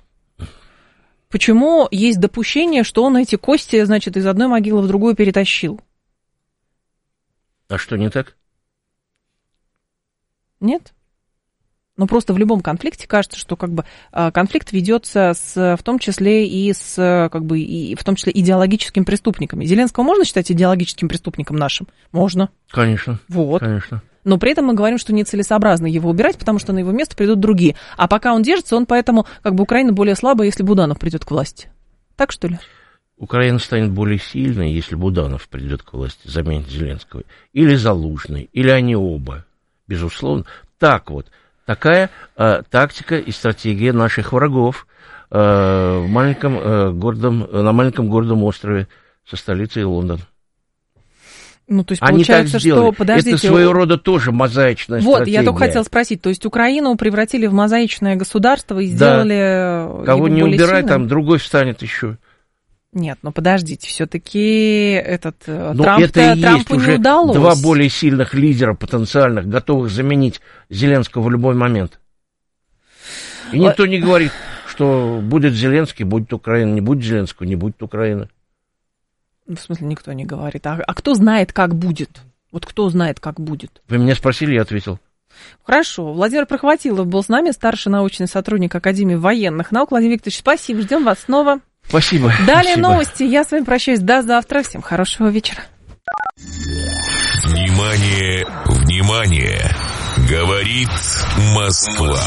почему есть допущение, что он эти кости, значит, из одной могилы в другую перетащил?
А что, не так?
Нет? Но просто в любом конфликте кажется, что как бы конфликт ведется с, в том числе и с, как бы, и в том числе идеологическими преступниками. Зеленского можно считать идеологическим преступником нашим? Можно.
Конечно.
Вот.
Конечно.
Но при этом мы говорим, что нецелесообразно его убирать, потому что на его место придут другие. А пока он держится, он поэтому, как бы, Украина более слабая, если Буданов придет к власти. Так что ли?
Украина станет более сильной, если Буданов придет к власти, заменит Зеленского. Или Залужный, или они оба. Безусловно. Так вот. Такая э, тактика и стратегия наших врагов э, в маленьком, э, гордом, на маленьком гордом острове со столицей Лондон.
Ну, то есть они получается, так
сделали.
Что, подождите...
Это своего рода тоже мозаичная
вот,
стратегия.
Вот, я только хотела спросить, то есть Украину превратили в мозаичное государство и сделали
да. Кого не убирай, там другой встанет еще.
Нет, ну подождите, все-таки этот
но
Трамп,
это и
Трампу
есть
не
уже
удалось.
Два более сильных лидера потенциальных, готовых заменить Зеленского в любой момент. И никто не говорит, что будет Зеленский, будет Украина, не будет Зеленского, не будет Украины.
В смысле, никто не говорит. А, а кто знает, как будет? Вот кто знает, как будет?
Вы меня спросили, я ответил.
Хорошо. Владимир Прохватилов был с нами, старший научный сотрудник Академии военных наук. Владимир Викторович, спасибо, ждем вас снова.
Спасибо.
Далее
спасибо.
Новости. Я с вами прощаюсь до завтра. Всем хорошего вечера.
Внимание, внимание! Говорит Москва.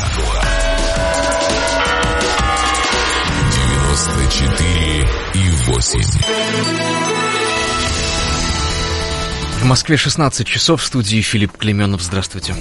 девяносто четыре и восемь.
В Москве шестнадцать часов, в студии Филипп Клеменов. Здравствуйте.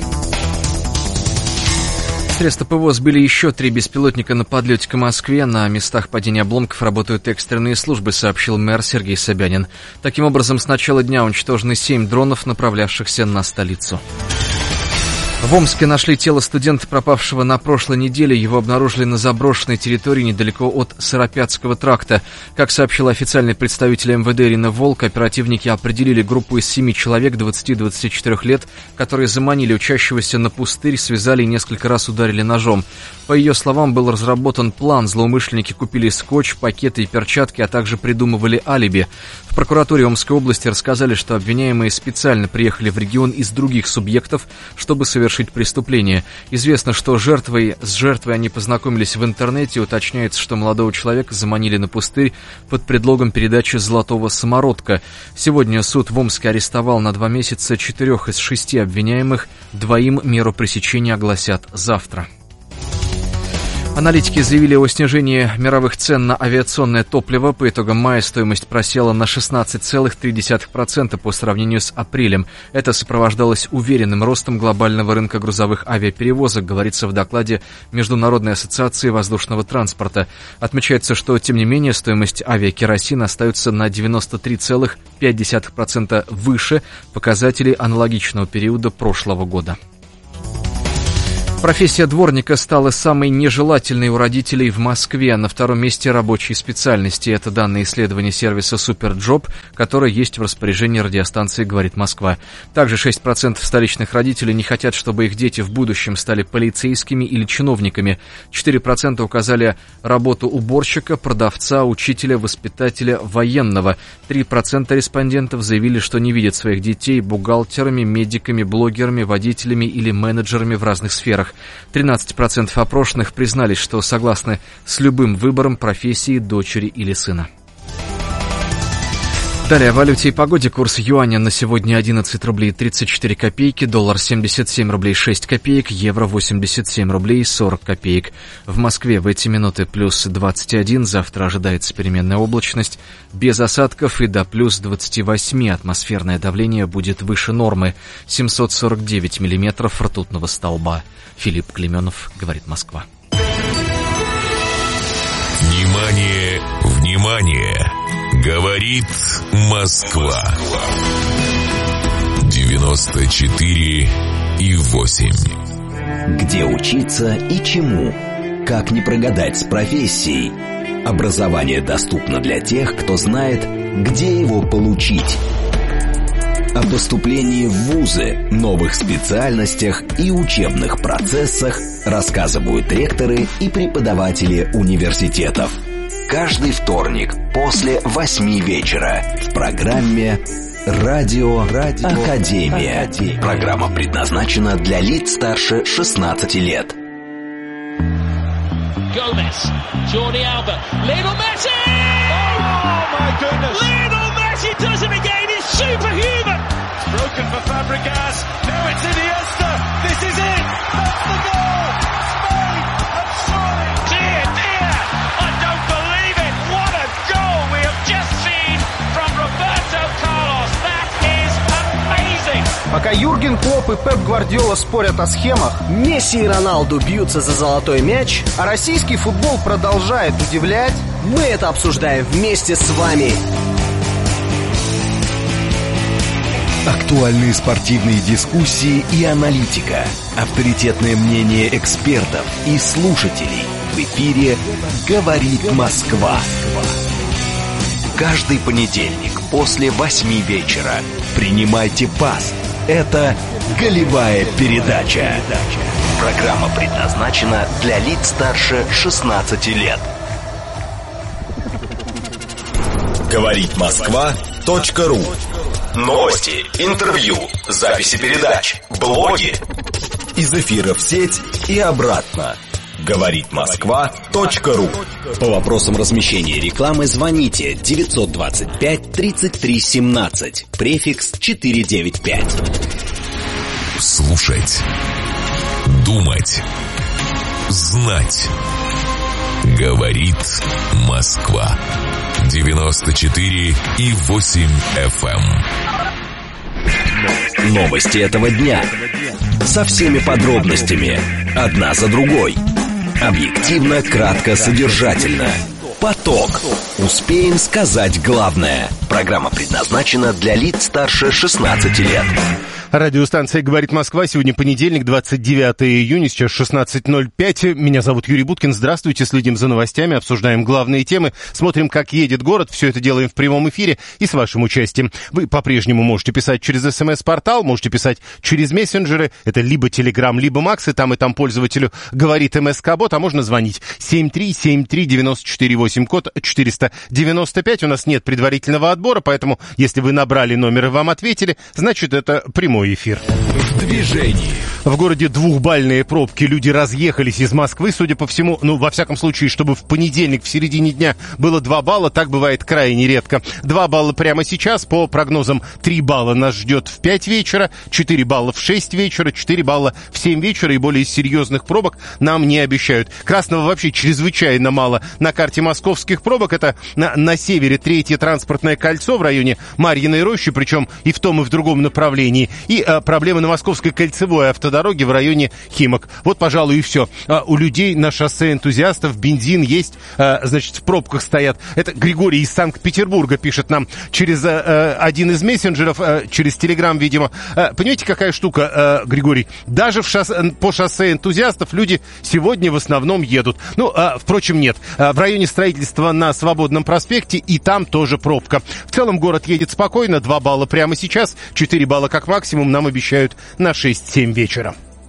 Средства ПВО сбили еще три беспилотника на подлете к Москве. На местах падения обломков работают экстренные службы, сообщил мэр Сергей Собянин. Таким образом, с начала дня уничтожены семь дронов, направлявшихся на столицу. В Омске нашли тело студента, пропавшего на прошлой неделе. Его обнаружили на заброшенной территории недалеко от Сыропятского тракта. Как сообщила официальный представитель эм вэ дэ Ирина Волк, оперативники определили группу из семи человек двадцати-двадцати четырёх лет, которые заманили учащегося на пустырь, связали и несколько раз ударили ножом. По ее словам, был разработан план. Злоумышленники купили скотч, пакеты и перчатки, а также придумывали алиби. В прокуратуре Омской области рассказали, что обвиняемые специально приехали в регион из других субъектов, чтобы совершить совершить преступление. Известно, что жертвой, с жертвой они познакомились в интернете. Уточняется, что молодого человека заманили на пустырь под предлогом передачи золотого самородка. Сегодня суд в Омске арестовал на два месяца четырех из шести обвиняемых. Двоим меру пресечения огласят завтра. Аналитики заявили о снижении мировых цен на авиационное топливо. По итогам мая стоимость просела на шестнадцать целых три десятых процента по сравнению с апрелем. Это сопровождалось уверенным ростом глобального рынка грузовых авиаперевозок, говорится в докладе Международной ассоциации воздушного транспорта. Отмечается, что, тем не менее, стоимость авиакеросина остается на девяносто три целых пять десятых процента выше показателей аналогичного периода прошлого года. Профессия дворника стала самой нежелательной у родителей в Москве. На втором месте рабочие специальности. Это данные исследования сервиса Суперджоп, которое есть в распоряжении радиостанции «Говорит Москва». Также шесть процентов столичных родителей не хотят, чтобы их дети в будущем стали полицейскими или чиновниками. четыре процента указали работу уборщика, продавца, учителя, воспитателя, военного. три процента респондентов заявили, что не видят своих детей бухгалтерами, медиками, блогерами, водителями или менеджерами в разных сферах. тринадцать процентов опрошенных признались, что согласны с любым выбором профессии дочери или сына. Далее о валюте и погоде. Курс юаня на сегодня одиннадцать рублей тридцать четыре копейки, доллар семьдесят семь рублей шесть копеек, евро восемьдесят семь рублей сорок копеек. В Москве в эти минуты плюс двадцать один, завтра ожидается переменная облачность, без осадков и до плюс двадцать восемь. Атмосферное давление будет выше нормы, семьсот сорок девять миллиметров ртутного столба. Филипп Клеменов, говорит Москва.
Внимание, внимание! Говорит Москва. девяносто четыре и восемь.
Где учиться и чему? Как не прогадать с профессией? Образование доступно для тех, кто знает, где его получить. О поступлении в вузы, новых специальностях и учебных процессах рассказывают ректоры и преподаватели университетов. Каждый вторник после восьми вечера в программе «Радио, Радио Академия». Академия. Программа предназначена для лиц старше шестнадцати лет.
Gomez, Jordi Alba, Lionel Messi! Oh my goodness! Lionel Messi does it again! It's superhuman! It's broken for Fabregas. Now it's Iniesta. This is it. That's the goal. Spain have scored. Dear, dear, I don't believe it. What a goal we have just seen from Roberto Carlos. That is amazing.
Пока Юрген Клопп и Пеп Гвардиола спорят о схемах,
Месси и Роналду бьются за золотой мяч,
а российский футбол продолжает удивлять,
мы это обсуждаем вместе с вами.
Актуальные спортивные дискуссии и аналитика. Авторитетное мнение экспертов и слушателей. В эфире «Говорит Москва». Каждый понедельник после восьми вечера принимайте пас. Это «Голевая передача». Программа предназначена для лиц старше шестнадцати лет. Говорит Москва точка ру. Новости, интервью, записи передач, блоги. Из эфира в сеть и обратно. Говорит Москва точка ру. По вопросам размещения рекламы звоните девятьсот двадцать пять тридцать три семнадцать. Префикс четыреста девяносто пять.
Слушать. Думать. Знать. Говорит Москва. девяносто четыре и восемь эф эм.
Новости этого дня. Со всеми подробностями. Одна за другой. Объективно, кратко, содержательно. Поток. Успеем сказать главное. Программа предназначена для лиц старше шестнадцати лет.
Радиостанция «Говорит Москва». Сегодня понедельник, двадцать девятого июня, сейчас шестнадцать ноль пять. Меня зовут Юрий Буткин. Здравствуйте. Следим за новостями, обсуждаем главные темы, смотрим, как едет город. Все это делаем в прямом эфире и с вашим участием. Вы по-прежнему можете писать через смс-портал, можете писать через мессенджеры. Это либо Телеграм, либо Макс, и там и там пользователю говорит МСК-бот, а можно звонить семь три семь три девять четыре восемь, код четыреста девяносто пять. У нас нет предварительного отбора, поэтому если вы набрали номер и вам ответили, значит, это прямой эфир.
В движении.
В городе двухбальные пробки, люди разъехались из Москвы, судя по всему, ну, во всяком случае, чтобы в понедельник в середине дня было два балла, так бывает крайне редко. два балла прямо сейчас, по прогнозам три балла нас ждет в пять вечера, четыре балла в шесть вечера, четыре балла в семь вечера, и более серьезных пробок нам не обещают. Красного вообще чрезвычайно мало на карте московских пробок, это на, на севере третье транспортное кольцо в районе Марьиной рощи, причем и в том, и в другом направлении, и а, проблемы на Московской кольцевой автодороге дороги в районе Химок. Вот, пожалуй, и все. А у людей на шоссе энтузиастов бензин есть, а, значит, в пробках стоят. Это Григорий из Санкт-Петербурга пишет нам через а, один из мессенджеров, а, через Телеграм, видимо. А, понимаете, какая штука, а, Григорий? Даже в шоссе, по шоссе энтузиастов люди сегодня в основном едут. Ну, а, впрочем, нет. А, в районе строительства на Свободном проспекте и там тоже пробка. В целом город едет спокойно, два балла прямо сейчас, четыре балла как максимум нам обещают на шесть-семь вечера.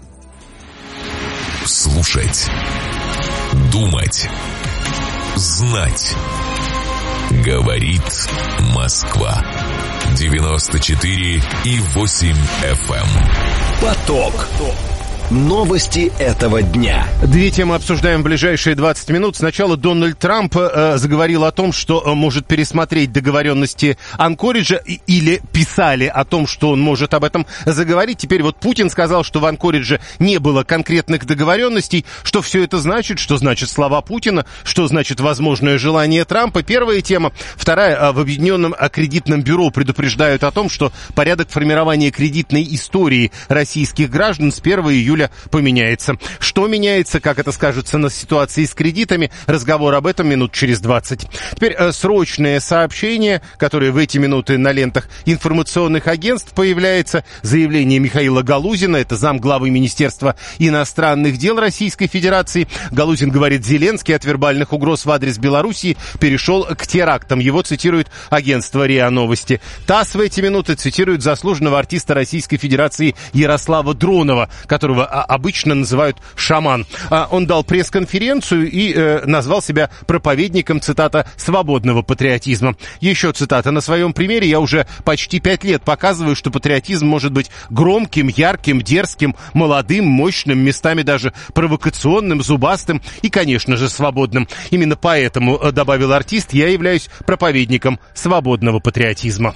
Слушать, думать, знать. Говорит Москва. девяносто четыре и восемь эф эм.
Поток. Новости этого дня.
Две темы обсуждаем в ближайшие двадцать минут. Сначала Дональд Трамп э, заговорил о том, что э, может пересмотреть договоренности Анкориджа, и, или писали о том, что он может об этом заговорить. Теперь вот Путин сказал, что в Анкоридже не было конкретных договоренностей. Что все это значит? Что значит слова Путина? Что значит возможное желание Трампа? Первая тема. Вторая. Э, в Объединенном кредитном бюро предупреждают о том, что порядок формирования кредитной истории российских граждан с первого июля поменяется. Что меняется, как это скажется на ситуации с кредитами, разговор об этом минут через двадцать. Теперь э, срочное сообщение, которое в эти минуты на лентах информационных агентств появляется. Заявление Михаила Галузина, это замглавы Министерства иностранных дел Российской Федерации. Галузин говорит, Зеленский от вербальных угроз в адрес Белоруссии перешел к терактам. Его цитирует агентство РИА Новости. ТАСС в эти минуты цитирует заслуженного артиста Российской Федерации Ярослава Дронова, которого обычно называют шаман. Он дал пресс-конференцию и э, назвал себя проповедником, цитата, свободного патриотизма. Еще цитата. На своем примере я уже почти пять лет показываю, что патриотизм может быть громким, ярким, дерзким, молодым, мощным, местами даже провокационным, зубастым и, конечно же, свободным. Именно поэтому, добавил артист, я являюсь проповедником свободного патриотизма.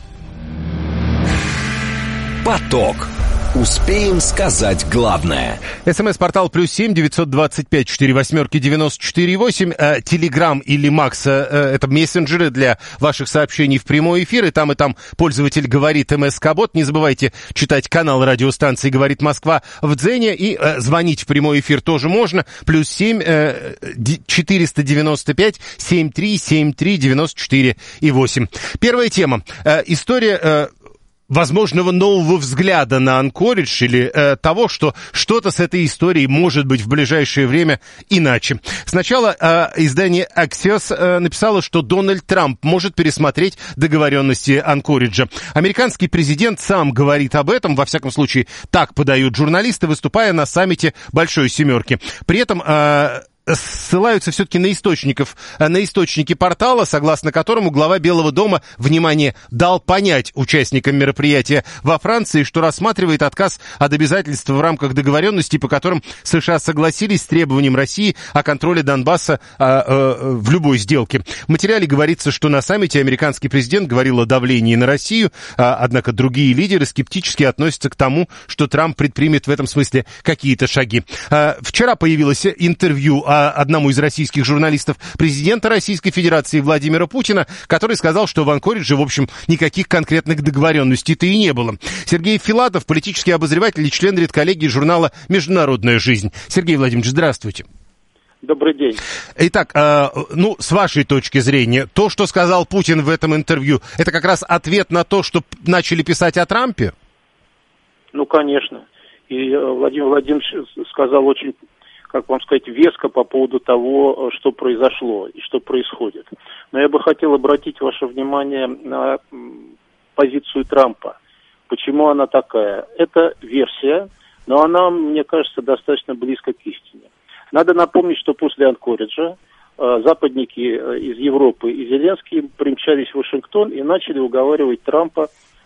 Поток. Успеем сказать главное.
СМС-портал плюс семь девятьсот двадцать пять четыре восьмерки девяносто четыре восемь. Телеграм или Макс — это мессенджеры для ваших сообщений в прямой эфир. И там, и там пользователь говорит МСК-бот. Не забывайте читать канал радиостанции «Говорит Москва» в Дзене. И э, звонить в прямой эфир тоже можно. Плюс семь четыреста девяносто пять семьдесят три семьдесят три девяносто четыре и восемь. Первая тема. Э, история... Э, возможного нового взгляда на Анкоридж или э, того, что что-то с этой историей может быть в ближайшее время иначе. Сначала э, издание Axios э, написало, что Дональд Трамп может пересмотреть договоренности Анкориджа. Американский президент сам говорит об этом, во всяком случае так подают журналисты, выступая на саммите Большой Семерки. При этом... Э, ссылаются все-таки на источников, на источники портала, согласно которому глава Белого дома, внимание, дал понять участникам мероприятия во Франции, что рассматривает отказ от обязательств в рамках договоренностей, по которым США согласились с требованием России о контроле Донбасса а, а, в любой сделке. В материале говорится, что на саммите американский президент говорил о давлении на Россию, а, однако другие лидеры скептически относятся к тому, что Трамп предпримет в этом смысле какие-то шаги. А, вчера появилось интервью о одному из российских журналистов президента Российской Федерации Владимира Путина, который сказал, что в Анкоридже, в общем, никаких конкретных договоренностей-то и не было. Сергей Филатов, политический обозреватель и член редколлегии журнала «Международная жизнь». Сергей Владимирович, здравствуйте.
Добрый день.
Итак, э, ну, с вашей точки зрения, то, что сказал Путин в этом интервью, это как раз ответ на то, что начали писать о Трампе?
Ну, конечно. И Владимир Владимирович сказал очень, как вам сказать, веско по поводу того, что произошло и что происходит. Но я бы хотел обратить ваше внимание на позицию Трампа. Почему она такая? Это версия, но она, мне кажется, достаточно близко к истине. Надо напомнить, что после Анкориджа э, западники э, из Европы и Зеленский примчались в Вашингтон и начали уговаривать Трампа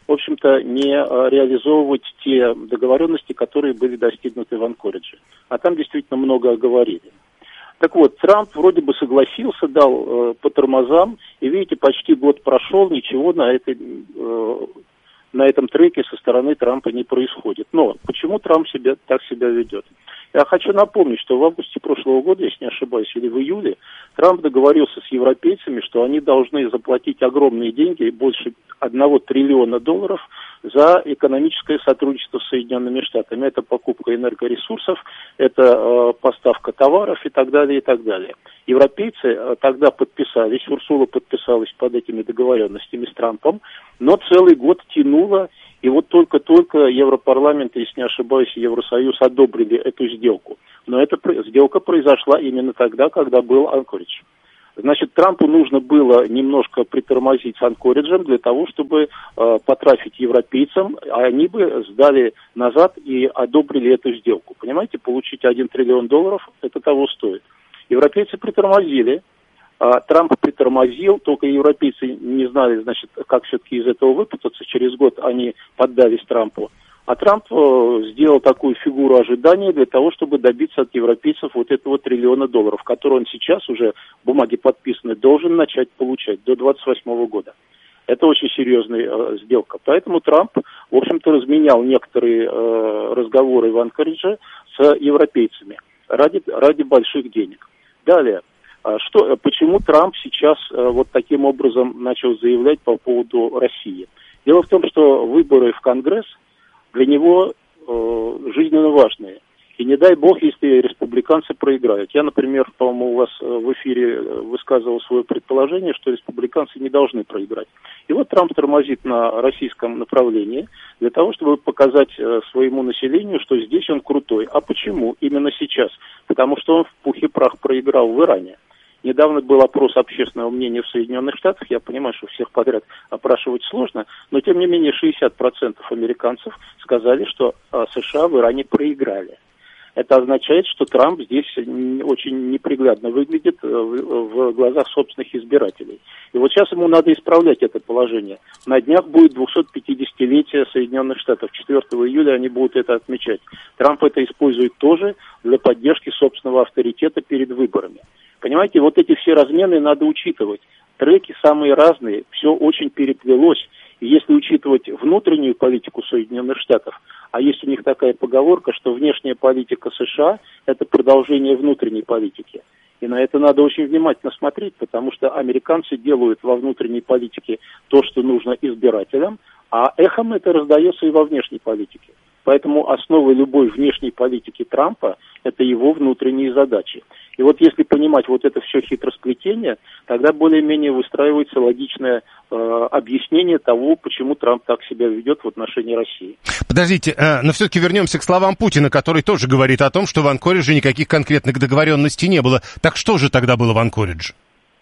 в общем-то, не реализовывать те договоренности, которые были достигнуты в Анкоридже. А там действительно много оговорили. Так вот, Трамп вроде бы согласился, дал э, по тормозам, и видите, почти год прошел, ничего на, этой, э, на этом треке со стороны Трампа не происходит. Но почему Трамп себя, так себя ведет? Я хочу напомнить, что в августе прошлого года, если не ошибаюсь, или в июле, Трамп договорился с европейцами, что они должны заплатить огромные деньги, больше одного триллиона долларов, за экономическое сотрудничество с Соединенными Штатами. Это покупка энергоресурсов, это э, поставка товаров и так далее, и так далее. Европейцы э, тогда подписались, Урсула подписалась под этими договоренностями с Трампом, но целый год тянуло, и вот только-только Европарламент, если не ошибаюсь, Евросоюз одобрили эту сделку. Но эта сделка произошла именно тогда, когда был Анкоридж. Значит, Трампу нужно было немножко притормозить с Анкориджем для того, чтобы э, потрафить европейцам, а они бы сдали назад и одобрили эту сделку. Понимаете, получить один триллион долларов, это того стоит. Европейцы притормозили, э, Трамп притормозил, только европейцы не знали, значит, как все-таки из этого выпутаться. Через год они поддались Трампу. А Трамп э, сделал такую фигуру ожидания для того, чтобы добиться от европейцев вот этого триллиона долларов, который он сейчас уже, бумаги подписаны, должен начать получать до двадцать восьмого года. Это очень серьезная э, сделка. Поэтому Трамп, в общем-то, разменял некоторые э, разговоры в Анкоридже с европейцами ради, ради больших денег. Далее, э, что, почему Трамп сейчас э, вот таким образом начал заявлять по поводу России? Дело в том, что выборы в Конгресс для него э, жизненно важные. И не дай бог, если республиканцы проиграют. Я, например, по-моему, у вас в эфире высказывал свое предположение, что республиканцы не должны проиграть. И вот Трамп тормозит на российском направлении для того, чтобы показать э, своему населению, что здесь он крутой. А почему именно сейчас? Потому что он в пух и прах проиграл в Иране. Недавно был опрос общественного мнения в Соединенных Штатах. Я понимаю, что всех подряд опрашивать сложно, но тем не менее шестьдесят процентов американцев сказали, что а, США в Иране проиграли. Это означает, что Трамп здесь очень неприглядно выглядит в, в глазах собственных избирателей. И вот сейчас ему надо исправлять это положение. На днях будет двухсотпятидесятилетие Соединенных Штатов. четвёртого июля они будут это отмечать. Трамп это использует тоже для поддержки собственного авторитета перед выборами. Понимаете, вот эти все размены надо учитывать. Треки самые разные, все очень переплелось. И если учитывать внутреннюю политику Соединенных Штатов, а есть у них такая поговорка, что внешняя политика США – это продолжение внутренней политики. И на это надо очень внимательно смотреть, потому что американцы делают во внутренней политике то, что нужно избирателям, а эхом это раздается и во внешней политике. Поэтому основой любой внешней политики Трампа – это его внутренние задачи. И вот если понимать вот это все хитросплетение, тогда более-менее выстраивается логичное э, объяснение того, почему Трамп так себя ведет в отношении России.
Подождите, э, но все-таки вернемся к словам Путина, который тоже говорит о том, что в Анкоридже никаких конкретных договоренностей не было. Так что же тогда было в Анкоридже?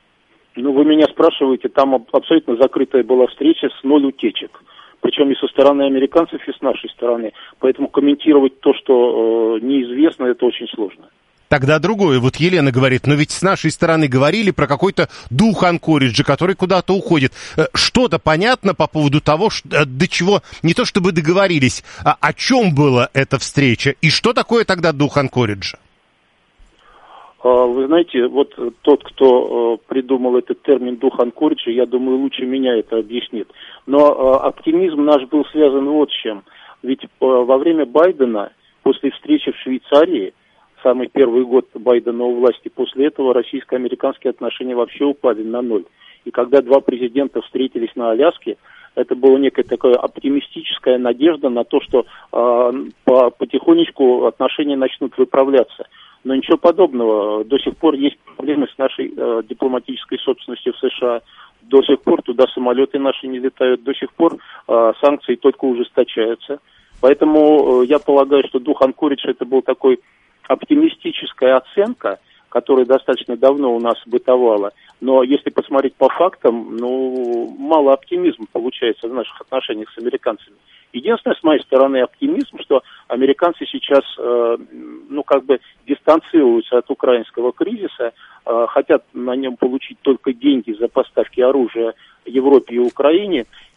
Ну, вы меня спрашиваете, там абсолютно закрытая была встреча с ноль утечек. Причем и со стороны американцев, и с нашей стороны. Поэтому комментировать то, что э, неизвестно, это очень сложно.
Тогда другое. Вот Елена говорит, но ведь с нашей стороны говорили про какой-то дух Анкориджа, который куда-то уходит. Что-то понятно по поводу того, что, до чего не то чтобы договорились, а о чем была эта встреча, и что такое тогда дух Анкориджа?
Вы знаете, вот тот, кто придумал этот термин «дух Анкориджа», я думаю, лучше меня это объяснит. Но оптимизм наш был связан вот с чем. Ведь во время Байдена, после встречи в Швейцарии, самый первый год Байдена у власти, после этого российско-американские отношения вообще упали на ноль. И когда два президента встретились на Аляске, это была некая такая оптимистическая надежда на то, что э, по, потихонечку отношения начнут выправляться. Но ничего подобного. До сих пор есть проблемы с нашей э, дипломатической собственностью в США. До сих пор туда самолеты наши не летают. До сих пор э, санкции только ужесточаются. Поэтому э, я полагаю, что дух Анкориджа это был такой оптимистическая оценка, которая достаточно давно у нас бытовала. Но если посмотреть по фактам, ну, мало оптимизма получается в наших отношениях с американцами. Единственное, с моей стороны, оптимизм, что американцы сейчас, э, ну, как бы дистанцируются от украинского кризиса, э, хотят на нем получить только деньги за поставки оружия Европе и Украине,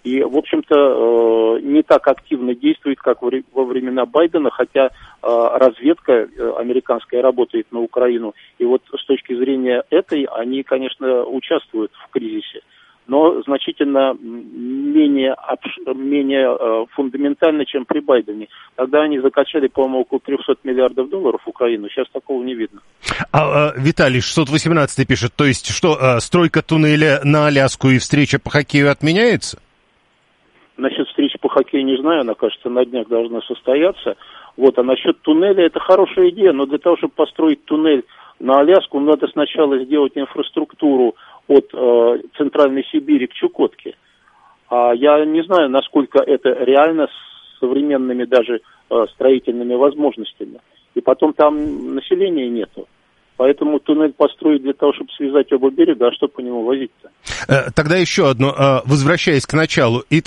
И, в общем-то, не так активно действует, как во времена Байдена, хотя разведка американская работает на Украину. И вот с точки зрения этой, они, конечно, участвуют в кризисе, но значительно менее, менее фундаментально, чем при Байдене. Тогда они закачали, по-моему, около триста миллиардов долларов в Украину, сейчас такого не видно.
А, а Виталий шестьсот восемнадцать пишет, то есть что, стройка туннеля на Аляску и встреча по хоккею отменяется?
Насчет встречи по хоккею не знаю, она, кажется, на днях должна состояться. Вот, а насчет туннеля, это хорошая идея, но для того, чтобы построить туннель на Аляску, надо сначала сделать инфраструктуру от э, Центральной Сибири к Чукотке. А я не знаю, насколько это реально с современными даже э, строительными возможностями. И потом там населения нету. Поэтому туннель построить для того, чтобы связать оба берега, а что по нему возить-то?
Тогда еще одно, возвращаясь к началу.